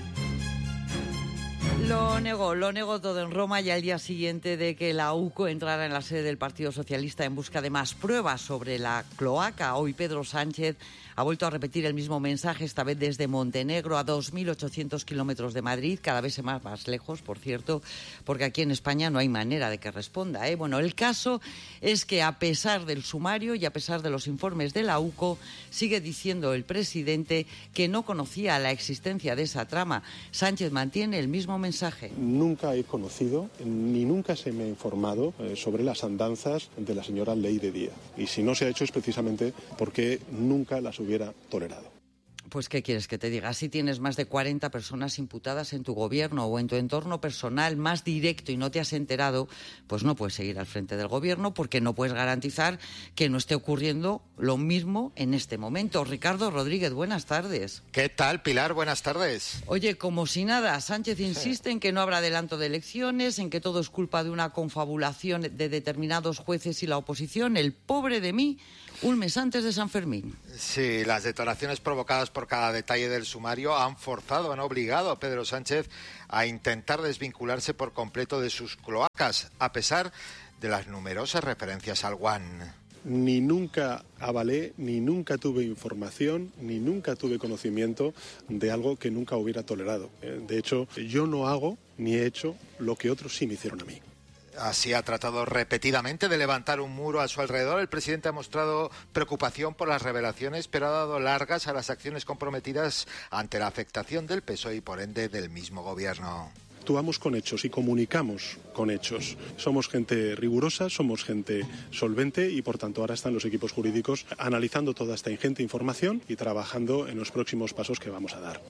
Lo negó, lo negó todo en Roma y al día siguiente de que la U C O entrara en la sede del Partido Socialista en busca de más pruebas sobre la cloaca. Hoy Pedro Sánchez ha vuelto a repetir el mismo mensaje, esta vez desde Montenegro, a dos mil ochocientos kilómetros de Madrid, cada vez más, más lejos, por cierto, porque aquí en España no hay manera de que responda, ¿eh? Bueno, el caso es que a pesar del sumario y a pesar de los informes de la U C O, sigue diciendo el presidente que no conocía la existencia de esa trama. Sánchez mantiene el mismo mensaje mensaje? Nunca he conocido ni nunca se me ha informado eh, sobre las andanzas de la señora Leyre Díaz. Y si no se ha hecho es precisamente porque nunca las hubiera tolerado. Pues, ¿qué quieres que te diga? Si tienes más de cuarenta personas imputadas en tu gobierno o en tu entorno personal más directo y no te has enterado, pues no puedes seguir al frente del gobierno porque no puedes garantizar que no esté ocurriendo lo mismo en este momento. Ricardo Rodríguez, buenas tardes. ¿Qué tal, Pilar? Buenas tardes. Oye, como si nada, Sánchez insiste en que no habrá adelanto de elecciones, en que todo es culpa de una confabulación de determinados jueces y la oposición. El pobre de mí, un mes antes de San Fermín. Sí, las detonaciones provocadas por cada detalle del sumario han forzado, han obligado a Pedro Sánchez a intentar desvincularse por completo de sus cloacas, a pesar de las numerosas referencias al One. Ni nunca avalé, ni nunca tuve información, ni nunca tuve conocimiento de algo que nunca hubiera tolerado. De hecho, yo no hago ni he hecho lo que otros sí me hicieron a mí. Así ha tratado repetidamente de levantar un muro a su alrededor. El presidente ha mostrado preocupación por las revelaciones, pero ha dado largas a las acciones comprometidas ante la afectación del P S O E y, por ende, del mismo gobierno. Actuamos con hechos y comunicamos con hechos. Somos gente rigurosa, somos gente solvente y, por tanto, ahora están los equipos jurídicos analizando toda esta ingente información y trabajando en los próximos pasos que vamos a dar.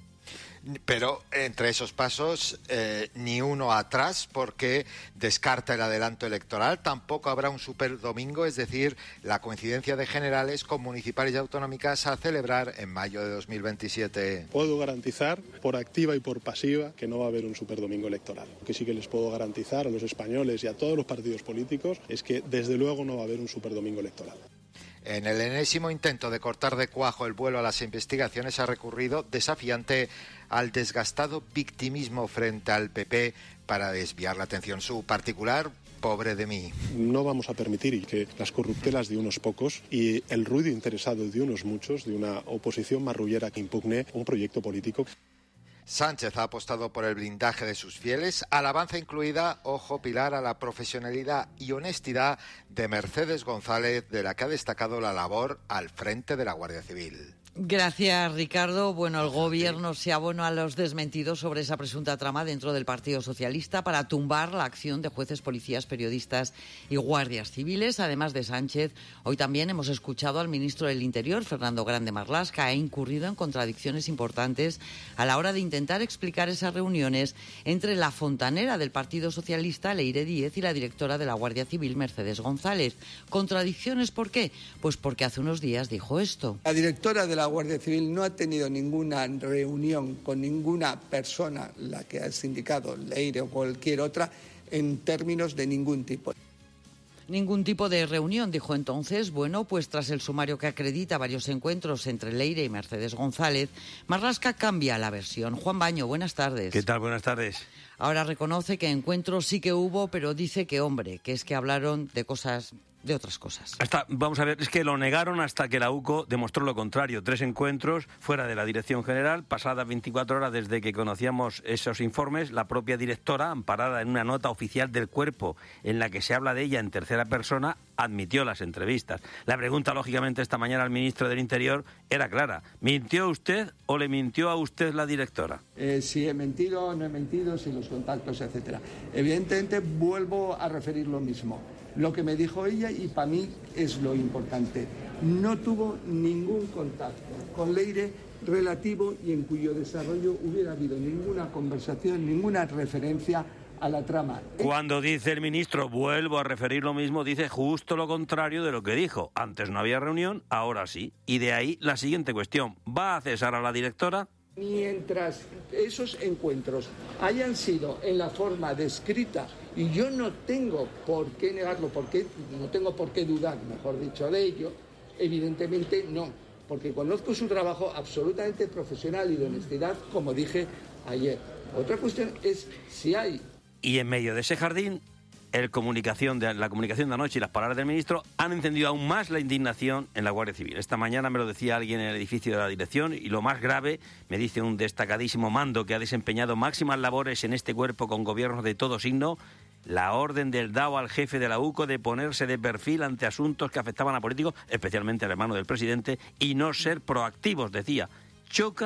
Pero entre esos pasos, eh, ni uno atrás, porque descarta el adelanto electoral. Tampoco habrá un superdomingo, es decir, la coincidencia de generales con municipales y autonómicas a celebrar en mayo de dos mil veintisiete. Puedo garantizar, por activa y por pasiva, que no va a haber un superdomingo electoral. Lo que sí que les puedo garantizar a los españoles y a todos los partidos políticos es que, desde luego, no va a haber un superdomingo electoral. En el enésimo intento de cortar de cuajo el vuelo a las investigaciones ha recurrido desafiante al desgastado victimismo frente al P P para desviar la atención. Su particular, pobre de mí. No vamos a permitir que las corruptelas de unos pocos y el ruido interesado de unos muchos, de una oposición marrullera que impugne un proyecto político. Sánchez ha apostado por el blindaje de sus fieles, alabanza incluida, ojo Pilar, a la profesionalidad y honestidad de Mercedes González, de la que ha destacado la labor al frente de la Guardia Civil. Gracias, Ricardo. Bueno, el gobierno se abonó a los desmentidos sobre esa presunta trama dentro del Partido Socialista para tumbar la acción de jueces, policías, periodistas y guardias civiles. Además de Sánchez, hoy también hemos escuchado al ministro del Interior, Fernando Grande Marlaska, ha incurrido en contradicciones importantes a la hora de intentar explicar esas reuniones entre la fontanera del Partido Socialista, Leyre Díaz, y la directora de la Guardia Civil, Mercedes González. ¿Contradicciones por qué? Pues porque hace unos días dijo esto. La directora de la Guardia Civil no ha tenido ninguna reunión con ninguna persona, la que has indicado, Leyre o cualquier otra, en términos de ningún tipo. Ningún tipo de reunión, dijo entonces. Bueno, pues tras el sumario que acredita varios encuentros entre Leyre y Mercedes González, Marlaska cambia la versión. Juan Baño, buenas tardes. ¿Qué tal? Buenas tardes. Ahora reconoce que encuentros sí que hubo, pero dice que, hombre, que es que hablaron de cosas... de otras cosas. Hasta, vamos a ver, es que lo negaron hasta que la U C O demostró lo contrario. Tres encuentros fuera de la Dirección General, pasadas veinticuatro horas desde que conocíamos esos informes, la propia directora, amparada en una nota oficial del Cuerpo en la que se habla de ella en tercera persona, admitió las entrevistas. La pregunta, lógicamente, esta mañana al ministro del Interior era clara. ¿Mintió usted o le mintió a usted la directora? Eh, si he mentido o no he mentido, si los contactos, etcétera. Evidentemente, vuelvo a referir lo mismo. Lo que me dijo ella, y para mí es lo importante, no tuvo ningún contacto con Leyre relativo y en cuyo desarrollo hubiera habido ninguna conversación, ninguna referencia a la trama. Cuando dice el ministro, vuelvo a referir lo mismo, dice justo lo contrario de lo que dijo. Antes no había reunión, ahora sí. Y de ahí la siguiente cuestión, ¿va a cesar a la directora? Mientras esos encuentros hayan sido en la forma descrita, y yo no tengo por qué negarlo, porque no tengo por qué dudar, mejor dicho, de ello, evidentemente no, porque conozco su trabajo absolutamente profesional y de honestidad, como dije ayer. Otra cuestión es si hay... Y en medio de ese jardín, el comunicación de, la comunicación de anoche y las palabras del ministro han encendido aún más la indignación en la Guardia Civil. Esta mañana me lo decía alguien en el edificio de la dirección y lo más grave, me dice un destacadísimo mando que ha desempeñado máximas labores en este cuerpo con gobiernos de todo signo, la orden del D A O al jefe de la U C O de ponerse de perfil ante asuntos que afectaban a políticos, especialmente al hermano del presidente, y no ser proactivos, decía. Choca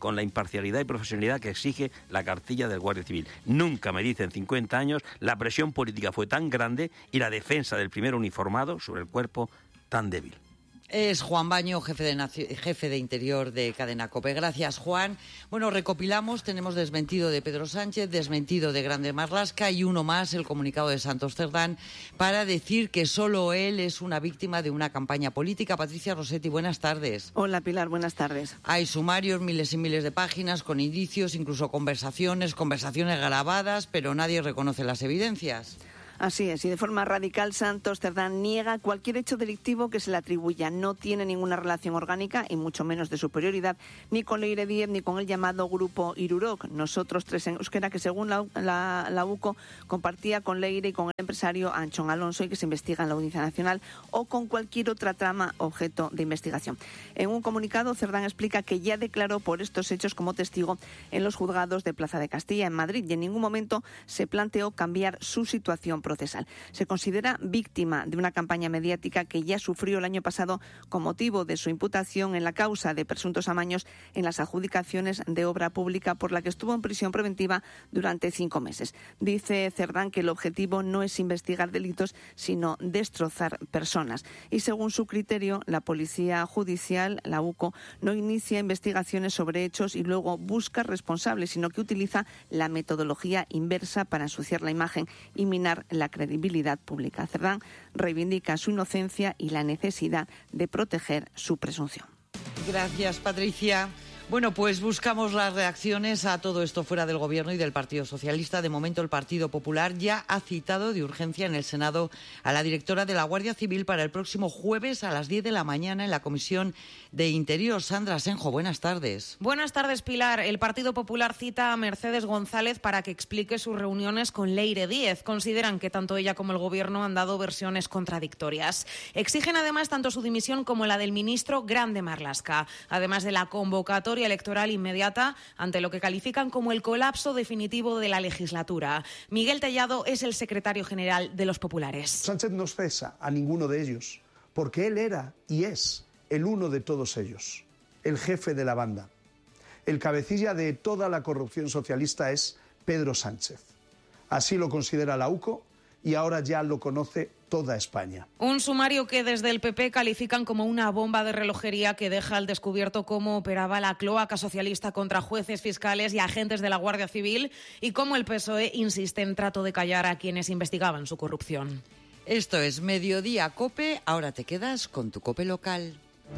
con la imparcialidad y profesionalidad que exige la cartilla del Guardia Civil. Nunca, me dicen cincuenta años, la presión política fue tan grande y la defensa del primer uniformado sobre el cuerpo tan débil. Es Juan Baño, jefe de, Naci- jefe de Interior de Cadena COPE. Gracias, Juan. Bueno, recopilamos, tenemos desmentido de Pedro Sánchez, desmentido de Grande Marlaska y uno más, el comunicado de Santos Cerdán, para decir que solo él es una víctima de una campaña política. Patricia Rossetti, buenas tardes. Hola, Pilar, buenas tardes. Hay sumarios, miles y miles de páginas, con indicios, incluso conversaciones, conversaciones grabadas, pero nadie reconoce las evidencias. Así es, y de forma radical Santos Cerdán niega cualquier hecho delictivo que se le atribuya. No tiene ninguna relación orgánica, y mucho menos de superioridad, ni con Leire Díez ni con el llamado Grupo Irurok. Nosotros tres en euskera, que según la, la, la UCO compartía con Leire y con el empresario Anchón Alonso y que se investiga en la Audiencia Nacional, o con cualquier otra trama objeto de investigación. En un comunicado, Cerdán explica que ya declaró por estos hechos como testigo en los juzgados de Plaza de Castilla, en Madrid, y en ningún momento se planteó cambiar su situación procesal. Se considera víctima de una campaña mediática que ya sufrió el año pasado con motivo de su imputación en la causa de presuntos amaños en las adjudicaciones de obra pública, por la que estuvo en prisión preventiva durante cinco meses. Dice Cerdán que el objetivo no es investigar delitos, sino destrozar personas. Y según su criterio, la Policía Judicial, la UCO, no inicia investigaciones sobre hechos y luego busca responsables, sino que utiliza la metodología inversa para ensuciar la imagen y minar la credibilidad pública. Cerdán reivindica su inocencia y la necesidad de proteger su presunción. Gracias, Patricia. Bueno, pues buscamos las reacciones a todo esto fuera del Gobierno y del Partido Socialista. De momento, el Partido Popular ya ha citado de urgencia en el Senado a la directora de la Guardia Civil para el próximo jueves a las diez de la mañana en la Comisión de Interior. Sandra Senjo, buenas tardes. Buenas tardes, Pilar. El Partido Popular cita a Mercedes González para que explique sus reuniones con Leire Díez. Consideran que tanto ella como el Gobierno han dado versiones contradictorias. Exigen además tanto su dimisión como la del ministro Grande Marlaska, además de la convocatoria electoral inmediata ante lo que califican como el colapso definitivo de la legislatura. Miguel Tellado es el secretario general de los populares. Sánchez no cesa a ninguno de ellos, porque él era y es el uno de todos ellos, el jefe de la banda. El cabecilla de toda la corrupción socialista es Pedro Sánchez. Así lo considera la UCO y ahora ya lo conoce toda España. Un sumario que desde el P P califican como una bomba de relojería que deja al descubierto cómo operaba la cloaca socialista contra jueces, fiscales y agentes de la Guardia Civil, y cómo el P S O E insiste en trato de callar a quienes investigaban su corrupción. Esto es Mediodía COPE. Ahora te quedas con tu COPE local.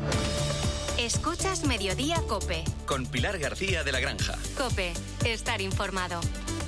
Escuchas Mediodía COPE. Con Pilar García de la Granja. COPE. Estar informado.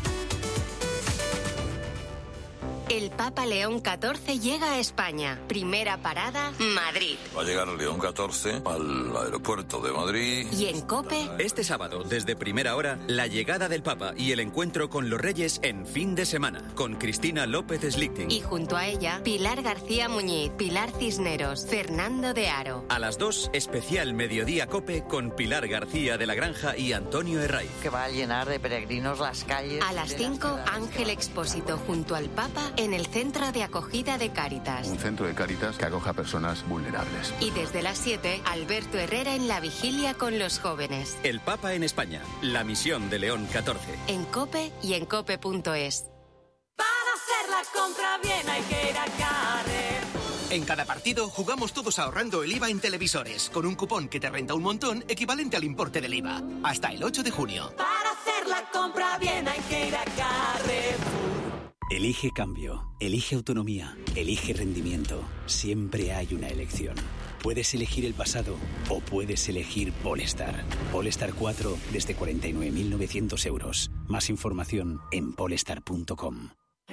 El Papa León catorce llega a España. Primera parada, Madrid. Va a llegar León catorce al aeropuerto de Madrid. Y en COPE... Este sábado, desde primera hora, la llegada del Papa y el encuentro con los Reyes en fin de semana, con Cristina López Slichting. Y junto a ella, Pilar García Muñiz, Pilar Cisneros, Fernando de Aro. A las dos, especial Mediodía COPE con Pilar García de la Granja y Antonio Herraiz. Que va a llenar de peregrinos las calles. A las cinco, Ángel Expósito junto al Papa en el Centro de Acogida de Cáritas. Un centro de Cáritas que acoja a personas vulnerables. Y desde las siete, Alberto Herrera en la vigilia con los jóvenes. El Papa en España, la misión de León catorce. En COPE y en cope punto es. Para hacer la compra bien hay que ir a Carrefour. En cada partido jugamos todos ahorrando el I V A en televisores, con un cupón que te renta un montón equivalente al importe del I V A. Hasta el ocho de junio. Para hacer la compra bien hay que ir a Carrefour. Elige cambio, elige autonomía, elige rendimiento. Siempre hay una elección. Puedes elegir el pasado o puedes elegir Polestar. Polestar cuatro desde cuarenta y nueve mil novecientos euros. Más información en polestar punto com.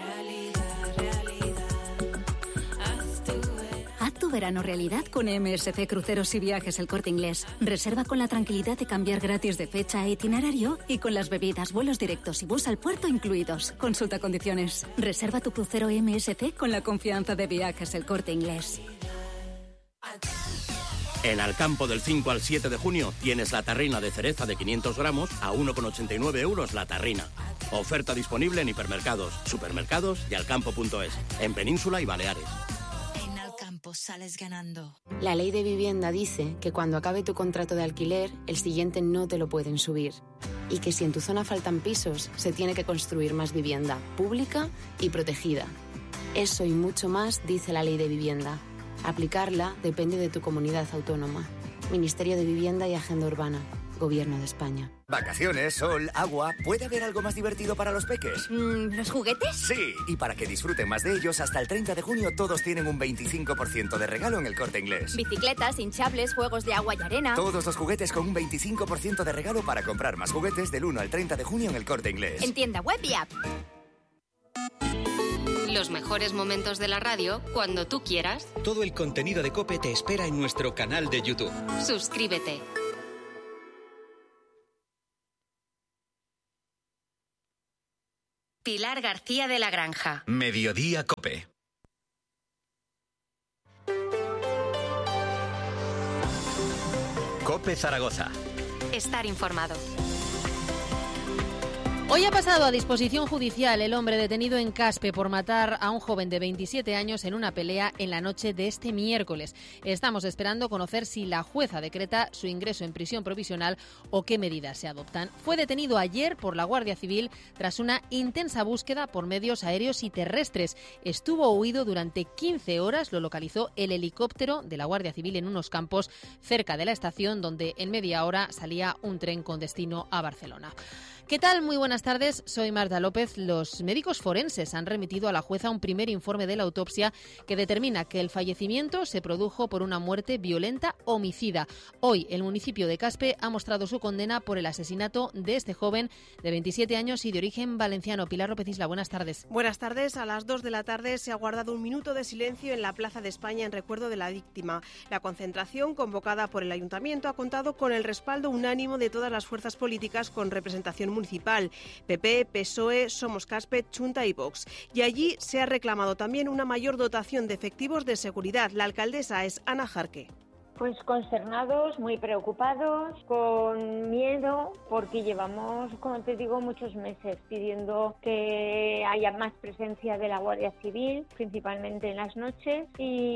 Tu verano realidad con M S C Cruceros y Viajes El Corte Inglés. Reserva con la tranquilidad de cambiar gratis de fecha e itinerario y con las bebidas, vuelos directos y bus al puerto incluidos. Consulta condiciones. Reserva tu crucero M S C con la confianza de Viajes El Corte Inglés. En Alcampo del cinco al siete de junio tienes la tarrina de cereza de quinientos gramos a uno con ochenta y nueve euros la tarrina. Oferta disponible en hipermercados, supermercados y alcampo punto es, en Península y Baleares. Campo sales ganando. La ley de vivienda dice que cuando acabe tu contrato de alquiler, el siguiente no te lo pueden subir. Y que si en tu zona faltan pisos, se tiene que construir más vivienda, pública y protegida. Eso y mucho más dice la ley de vivienda. Aplicarla depende de tu comunidad autónoma. Ministerio de Vivienda y Agenda Urbana. Gobierno de España. Vacaciones, sol, agua... ¿Puede haber algo más divertido para los peques? Mm, ¿Los juguetes? Sí, y para que disfruten más de ellos, hasta el treinta de junio todos tienen un veinticinco por ciento de regalo en El Corte Inglés. Bicicletas, hinchables, juegos de agua y arena... Todos los juguetes con un veinticinco por ciento de regalo para comprar más juguetes del uno al treinta de junio en El Corte Inglés. En tienda web y app. Los mejores momentos de la radio cuando tú quieras. Todo el contenido de COPE te espera en nuestro canal de YouTube. Suscríbete. Pilar García de la Granja. Mediodía COPE. COPE Zaragoza. Estar informado. Hoy ha pasado a disposición judicial el hombre detenido en Caspe por matar a un joven de veintisiete años en una pelea en la noche de este miércoles. Estamos esperando conocer si la jueza decreta su ingreso en prisión provisional o qué medidas se adoptan. Fue detenido ayer por la Guardia Civil tras una intensa búsqueda por medios aéreos y terrestres. Estuvo huido durante quince horas, lo localizó el helicóptero de la Guardia Civil en unos campos cerca de la estación donde en media hora salía un tren con destino a Barcelona. ¿Qué tal? Muy buenas tardes, soy Marta López. Los médicos forenses han remitido a la jueza un primer informe de la autopsia que determina que el fallecimiento se produjo por una muerte violenta homicida. Hoy el municipio de Caspe ha mostrado su condena por el asesinato de este joven de veintisiete años y de origen valenciano. Pilar López Isla, buenas tardes. Buenas tardes. A las dos de la tarde se ha guardado un minuto de silencio en la Plaza de España en recuerdo de la víctima. La concentración convocada por el Ayuntamiento ha contado con el respaldo unánime de todas las fuerzas políticas con representación municipal, P P, P S O E, Somos Caspe, Chunta y Vox. Y allí se ha reclamado también una mayor dotación de efectivos de seguridad. La alcaldesa es Ana Jarque. Pues consternados, muy preocupados, con miedo, porque llevamos, como te digo, muchos meses pidiendo que haya más presencia de la Guardia Civil, principalmente en las noches,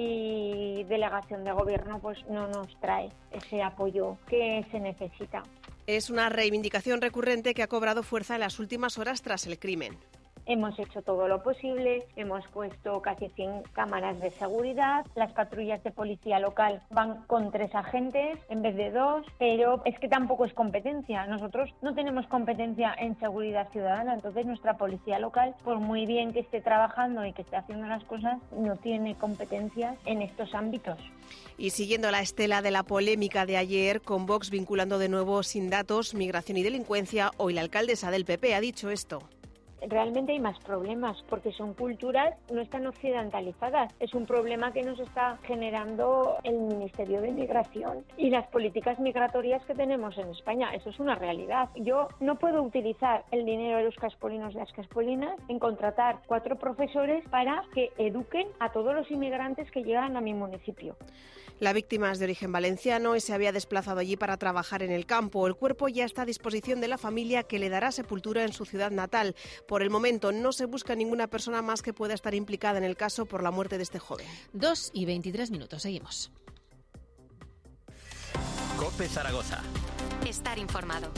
y delegación de gobierno pues no nos trae ese apoyo que se necesita. Es una reivindicación recurrente que ha cobrado fuerza en las últimas horas tras el crimen. Hemos hecho todo lo posible, hemos puesto casi cien cámaras de seguridad, las patrullas de policía local van con tres agentes en vez de dos, pero es que tampoco es competencia. Nosotros no tenemos competencia en seguridad ciudadana, entonces nuestra policía local, por muy bien que esté trabajando y que esté haciendo las cosas, no tiene competencias en estos ámbitos. Y siguiendo la estela de la polémica de ayer, con Vox vinculando de nuevo sin datos, migración y delincuencia, hoy la alcaldesa del P P ha dicho esto. Realmente hay más problemas porque son culturas, no están occidentalizadas. Es un problema que nos está generando el Ministerio de Migración y las políticas migratorias que tenemos en España. Eso es una realidad. Yo no puedo utilizar el dinero de los caspolinos y las caspolinas en contratar cuatro profesores para que eduquen a todos los inmigrantes que llegan a mi municipio. La víctima es de origen valenciano y se había desplazado allí para trabajar en el campo. El cuerpo ya está a disposición de la familia, que le dará sepultura en su ciudad natal. Por el momento no se busca ninguna persona más que pueda estar implicada en el caso por la muerte de este joven. Dos y veintitrés minutos, seguimos. COPE Zaragoza. Estar informado.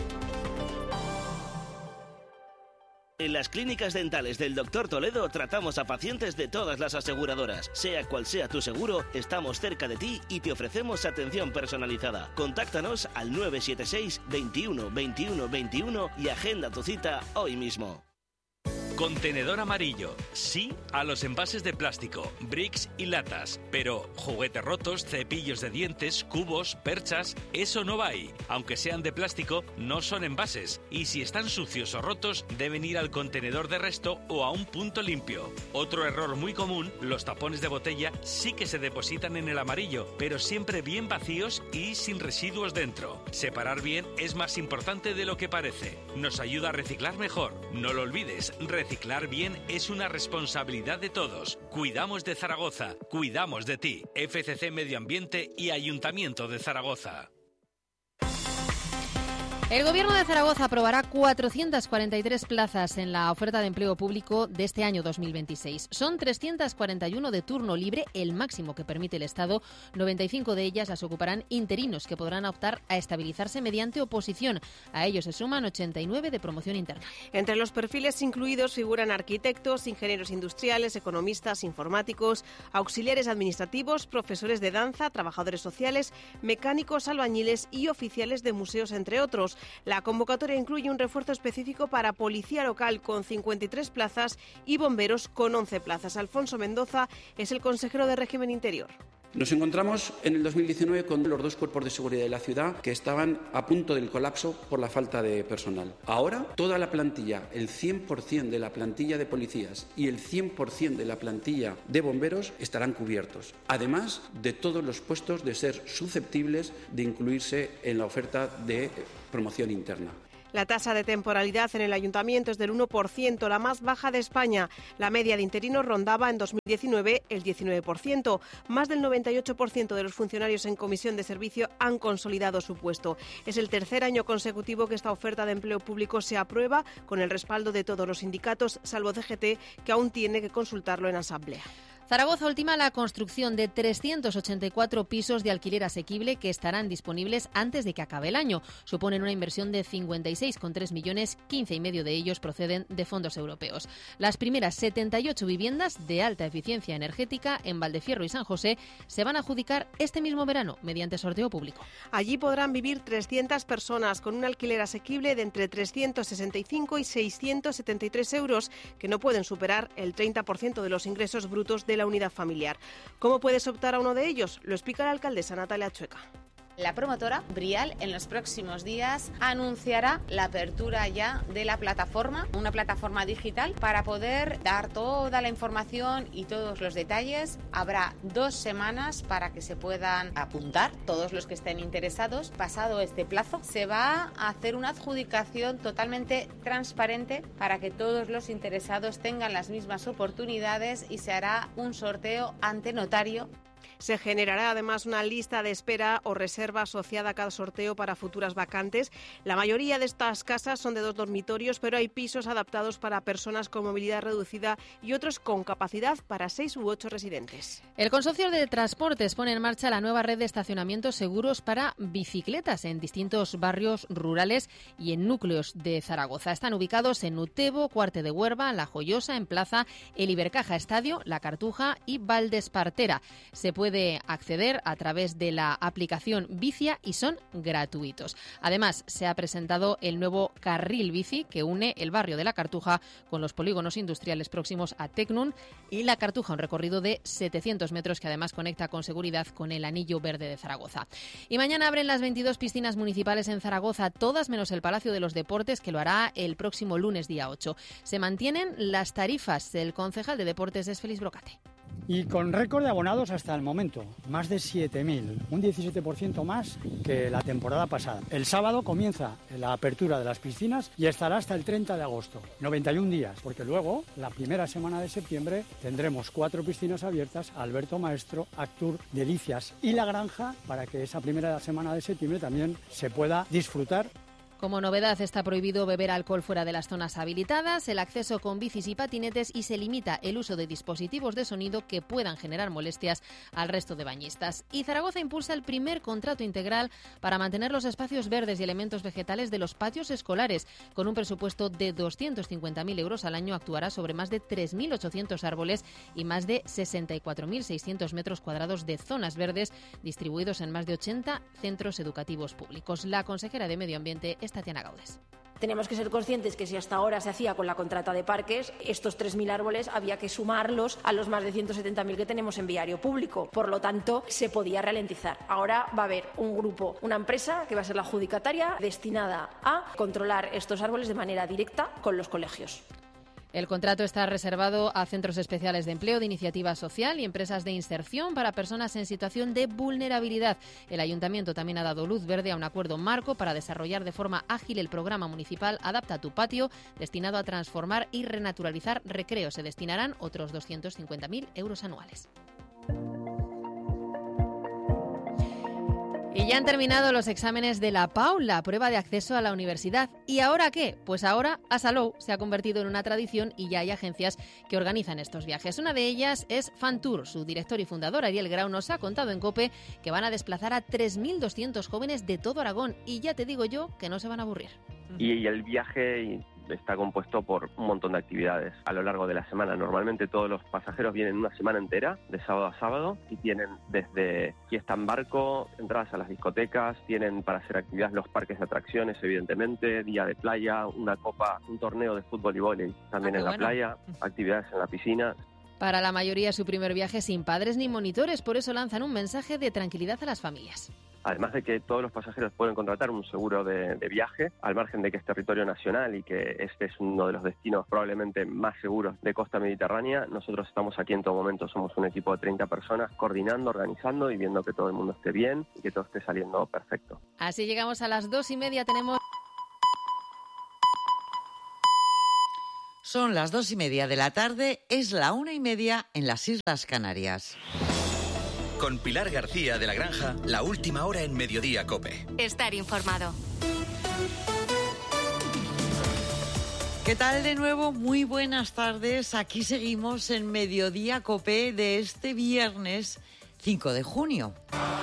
En las clínicas dentales del doctor Toledo tratamos a pacientes de todas las aseguradoras. Sea cual sea tu seguro, estamos cerca de ti y te ofrecemos atención personalizada. Contáctanos al nueve siete seis, veintiuno, veintiuno, veintiuno y agenda tu cita hoy mismo. Contenedor amarillo. Sí a los envases de plástico, bricks y latas. Pero juguetes rotos, cepillos de dientes, cubos, perchas, eso no va ahí. Aunque sean de plástico, no son envases. Y si están sucios o rotos, deben ir al contenedor de resto o a un punto limpio. Otro error muy común, los tapones de botella sí que se depositan en el amarillo, pero siempre bien vacíos y sin residuos dentro. Separar bien es más importante de lo que parece. Nos ayuda a reciclar mejor. No lo olvides, reciclar bien es una responsabilidad de todos. Cuidamos de Zaragoza, cuidamos de ti. F C C Medio Ambiente y Ayuntamiento de Zaragoza. El Gobierno de Zaragoza aprobará cuatrocientas cuarenta y tres plazas en la oferta de empleo público de este año dos mil veintiséis. Son trescientas cuarenta y uno de turno libre, el máximo que permite el Estado. noventa y cinco de ellas las ocuparán interinos, que podrán optar a estabilizarse mediante oposición. A ellos se suman ochenta y nueve de promoción interna. Entre los perfiles incluidos figuran arquitectos, ingenieros industriales, economistas, informáticos, auxiliares administrativos, profesores de danza, trabajadores sociales, mecánicos, albañiles y oficiales de museos, entre otros. La convocatoria incluye un refuerzo específico para policía local con cincuenta y tres plazas y bomberos con once plazas. Alfonso Mendoza es el consejero de Régimen Interior. Nos encontramos en el dos mil diecinueve con los dos cuerpos de seguridad de la ciudad que estaban a punto del colapso por la falta de personal. Ahora, toda la plantilla, el cien por ciento de la plantilla de policías y el cien por ciento de la plantilla de bomberos estarán cubiertos, además de todos los puestos de ser susceptibles de incluirse en la oferta de promoción interna. La tasa de temporalidad en el ayuntamiento es del uno por ciento, la más baja de España. La media de interinos rondaba en dos mil diecinueve el diecinueve por ciento. Más del noventa y ocho por ciento de los funcionarios en comisión de servicio han consolidado su puesto. Es el tercer año consecutivo que esta oferta de empleo público se aprueba con el respaldo de todos los sindicatos, salvo C G T, que aún tiene que consultarlo en asamblea. Zaragoza ultima la construcción de trescientos ochenta y cuatro pisos de alquiler asequible que estarán disponibles antes de que acabe el año. Suponen una inversión de cincuenta y seis coma tres millones, quince y medio de ellos proceden de fondos europeos. Las primeras setenta y ocho viviendas de alta eficiencia energética en Valdefierro y San José se van a adjudicar este mismo verano mediante sorteo público. Allí podrán vivir trescientas personas con un alquiler asequible de entre trescientos sesenta y cinco y seiscientos setenta y tres euros, que no pueden superar el treinta por ciento de los ingresos brutos de la unidad familiar. ¿Cómo puedes optar a uno de ellos? Lo explica la alcaldesa Natalia Chueca. La promotora Brial en los próximos días anunciará la apertura ya de la plataforma, una plataforma digital para poder dar toda la información y todos los detalles. Habrá dos semanas para que se puedan apuntar todos los que estén interesados. Pasado este plazo, se va a hacer una adjudicación totalmente transparente para que todos los interesados tengan las mismas oportunidades y se hará un sorteo ante notario. Se generará además una lista de espera o reserva asociada a cada sorteo para futuras vacantes. La mayoría de estas casas son de dos dormitorios, pero hay pisos adaptados para personas con movilidad reducida y otros con capacidad para seis u ocho residentes. El Consorcio de Transportes pone en marcha la nueva red de estacionamientos seguros para bicicletas en distintos barrios rurales y en núcleos de Zaragoza. Están ubicados en Utebo, Cuarte de Huerva, La Joyosa, en Plaza El Ibercaja Estadio, La Cartuja y Valdespartera. Se puede acceder a través de la aplicación Vicia y son gratuitos. Además, se ha presentado el nuevo carril bici que une el barrio de La Cartuja con los polígonos industriales próximos a Tecnun y La Cartuja, un recorrido de setecientos metros que además conecta con seguridad con el Anillo Verde de Zaragoza. Y mañana abren las veintidós piscinas municipales en Zaragoza, todas menos el Palacio de los Deportes, que lo hará el próximo lunes día ocho. Se mantienen las tarifas. El concejal de Deportes es Félix Brocate. Y con récord de abonados hasta el momento, más de siete mil, un diecisiete por ciento más que la temporada pasada. El sábado comienza la apertura de las piscinas y estará hasta el treinta de agosto, noventa y un días, porque luego, la primera semana de septiembre, tendremos cuatro piscinas abiertas, Alberto Maestro, Actur, Delicias y La Granja, para que esa primera semana de septiembre también se pueda disfrutar. Como novedad, está prohibido beber alcohol fuera de las zonas habilitadas, el acceso con bicis y patinetes y se limita el uso de dispositivos de sonido que puedan generar molestias al resto de bañistas. Y Zaragoza impulsa el primer contrato integral para mantener los espacios verdes y elementos vegetales de los patios escolares. Con un presupuesto de doscientos cincuenta mil euros al año actuará sobre más de tres mil ochocientos árboles y más de sesenta y cuatro mil seiscientos metros cuadrados de zonas verdes distribuidos en más de ochenta centros educativos públicos. La consejera de Medio Ambiente es Tatiana Gaudes. Tenemos que ser conscientes que si hasta ahora se hacía con la contrata de parques, estos tres mil árboles había que sumarlos a los más de ciento setenta mil que tenemos en viario público. Por lo tanto, se podía ralentizar. Ahora va a haber un grupo, una empresa que va a ser la adjudicataria destinada a controlar estos árboles de manera directa con los colegios. El contrato está reservado a centros especiales de empleo, de iniciativa social y empresas de inserción para personas en situación de vulnerabilidad. El Ayuntamiento también ha dado luz verde a un acuerdo marco para desarrollar de forma ágil el programa municipal Adapta tu Patio, destinado a transformar y renaturalizar recreos. Se destinarán otros doscientos cincuenta mil euros anuales. Y ya han terminado los exámenes de la PAU, la prueba de acceso a la universidad. ¿Y ahora qué? Pues ahora Asalou se ha convertido en una tradición y ya hay agencias que organizan estos viajes. Una de ellas es Fantour. Su director y fundador, Ariel Grau, nos ha contado en COPE que van a desplazar a tres mil doscientos jóvenes de todo Aragón. Y ya te digo yo que no se van a aburrir. Y el viaje está compuesto por un montón de actividades a lo largo de la semana. Normalmente todos los pasajeros vienen una semana entera, de sábado a sábado, y tienen desde fiesta en barco, entradas a las discotecas, tienen para hacer actividades los parques de atracciones, evidentemente, día de playa, una copa, un torneo de fútbol y vóley también ah, en la bueno. playa, actividades en la piscina. Para la mayoría su primer viaje sin padres ni monitores, por eso lanzan un mensaje de tranquilidad a las familias. Además de que todos los pasajeros pueden contratar un seguro de, de viaje, al margen de que es territorio nacional y que este es uno de los destinos probablemente más seguros de costa mediterránea, nosotros estamos aquí en todo momento, somos un equipo de treinta personas coordinando, organizando y viendo que todo el mundo esté bien y que todo esté saliendo perfecto. Así llegamos a las dos y media, tenemos... Son las dos y media de la tarde, es la una y media en las Islas Canarias. Con Pilar García de la Granja, la última hora en Mediodía COPE. Estar informado. ¿Qué tal de nuevo? Muy buenas tardes. Aquí seguimos en Mediodía COPE de este viernes cinco de junio.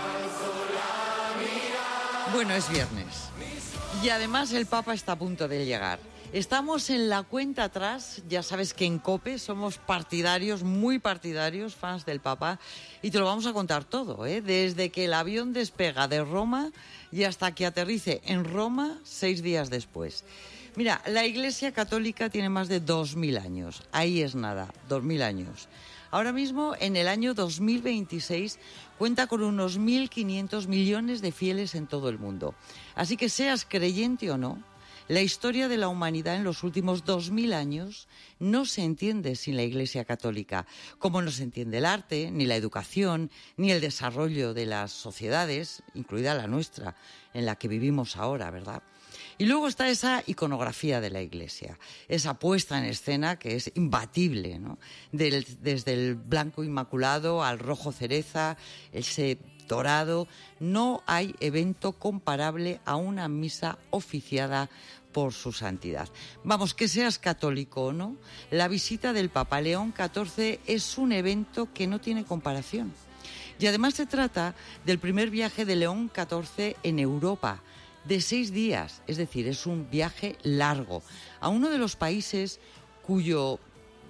Bueno, es viernes. Y además el Papa está a punto de llegar. Estamos en la cuenta atrás, ya sabes que en COPE somos partidarios, muy partidarios, fans del Papa, y te lo vamos a contar todo, ¿eh? Desde que el avión despega de Roma y hasta que aterrice en Roma seis días después. Mira, la Iglesia Católica tiene más de dos mil años, ahí es nada, dos mil años. Ahora mismo, en el año dos mil veintiséis, cuenta con unos mil quinientos millones de fieles en todo el mundo. Así que seas creyente o no, la historia de la humanidad en los últimos dos mil años no se entiende sin la Iglesia Católica, como no se entiende el arte, ni la educación, ni el desarrollo de las sociedades, incluida la nuestra, en la que vivimos ahora, ¿verdad? Y luego está esa iconografía de la Iglesia, esa puesta en escena que es imbatible, ¿no? Del, desde el blanco inmaculado al rojo cereza, ese dorado, no hay evento comparable a una misa oficiada por su santidad. Vamos, que seas católico o no, la visita del Papa León catorce es un evento que no tiene comparación. Y además se trata del primer viaje de León catorce en Europa, de seis días, es decir, es un viaje largo, a uno de los países cuyo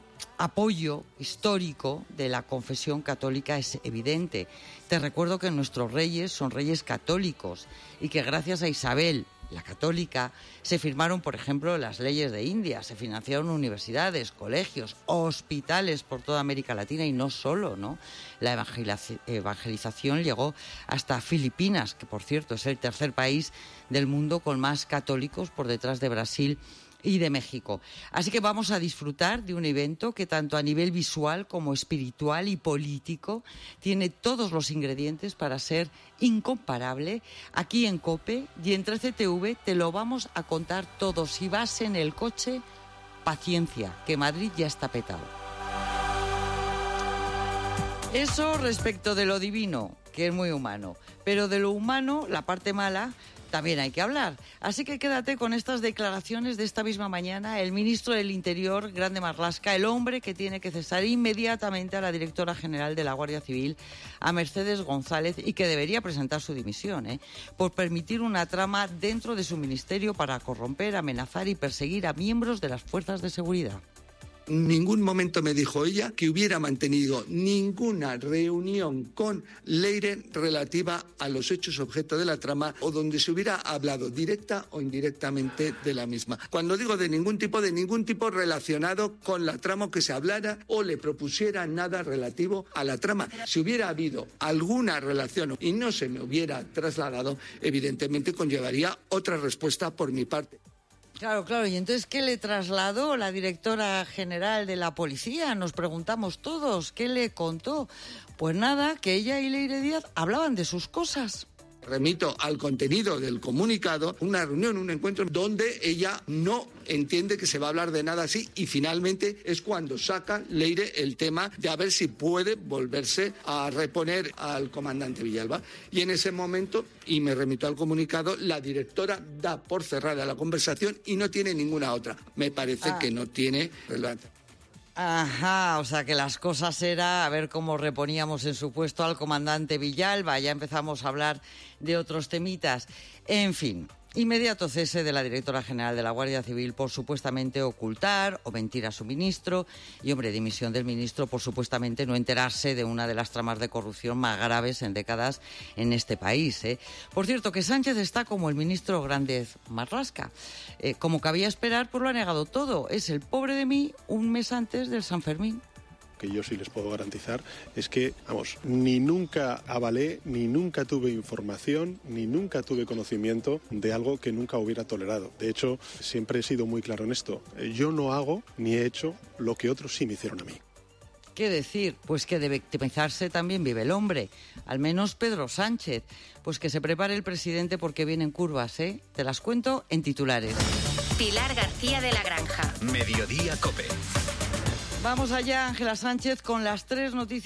apoyo histórico de la confesión católica es evidente. Te recuerdo que nuestros reyes son reyes católicos y que gracias a Isabel, la católica, se firmaron, por ejemplo, las leyes de India, se financiaron universidades, colegios, hospitales por toda América Latina y no solo, ¿no? La evangelización llegó hasta Filipinas, que por cierto es el tercer país del mundo con más católicos por detrás de Brasil y de México. Así que vamos a disfrutar de un evento que tanto a nivel visual como espiritual y político tiene todos los ingredientes para ser incomparable. Aquí en COPE y en trece T V te lo vamos a contar todo. Si vas en el coche, paciencia, que Madrid ya está petado. Eso respecto de lo divino, que es muy humano. Pero de lo humano, la parte mala, también hay que hablar. Así que quédate con estas declaraciones de esta misma mañana. El ministro del Interior, Grande Marlaska, el hombre que tiene que cesar inmediatamente a la directora general de la Guardia Civil, a Mercedes González, y que debería presentar su dimisión, ¿eh? por permitir una trama dentro de su ministerio para corromper, amenazar y perseguir a miembros de las fuerzas de seguridad. En ningún momento me dijo ella que hubiera mantenido ninguna reunión con Leire relativa a los hechos objeto de la trama o donde se hubiera hablado directa o indirectamente de la misma. Cuando digo de ningún tipo, de ningún tipo relacionado con la trama, que se hablara o le propusiera nada relativo a la trama. Si hubiera habido alguna relación y no se me hubiera trasladado, evidentemente conllevaría otra respuesta por mi parte. Claro, claro. ¿Y entonces qué le trasladó la directora general de la policía? Nos preguntamos todos. ¿Qué le contó? Pues nada, que ella y Leire Díaz hablaban de sus cosas. Remito al contenido del comunicado, una reunión, un encuentro donde ella no entiende que se va a hablar de nada así y finalmente es cuando saca Leire el tema de a ver si puede volverse a reponer al comandante Villalba. Y en ese momento, y me remito al comunicado, la directora da por cerrada la conversación y no tiene ninguna otra. Me parece ah. que no tiene relevancia. Ajá, o sea que las cosas era a ver cómo reponíamos en su puesto al comandante Villalba. Ya empezamos a hablar de otros temitas. En fin, inmediato cese de la directora general de la Guardia Civil por supuestamente ocultar o mentir a su ministro y, hombre, dimisión del ministro por supuestamente no enterarse de una de las tramas de corrupción más graves en décadas en este país, ¿eh? Por cierto, que Sánchez está como el ministro Grández Marlasca. Eh, como cabía esperar, pues lo ha negado todo. Es el pobre de mí un mes antes del San Fermín. Que yo sí les puedo garantizar es que, vamos, ni nunca avalé, ni nunca tuve información, ni nunca tuve conocimiento de algo que nunca hubiera tolerado. De hecho, siempre he sido muy claro en esto. Yo no hago ni he hecho lo que otros sí me hicieron a mí. ¿Qué decir? Pues que de victimizarse también vive el hombre. Al menos Pedro Sánchez. Pues que se prepare el presidente porque vienen curvas, ¿eh? Te las cuento en titulares. Pilar García de la Granja. Mediodía COPE. Vamos allá, Ángela Sánchez, con las tres noticias.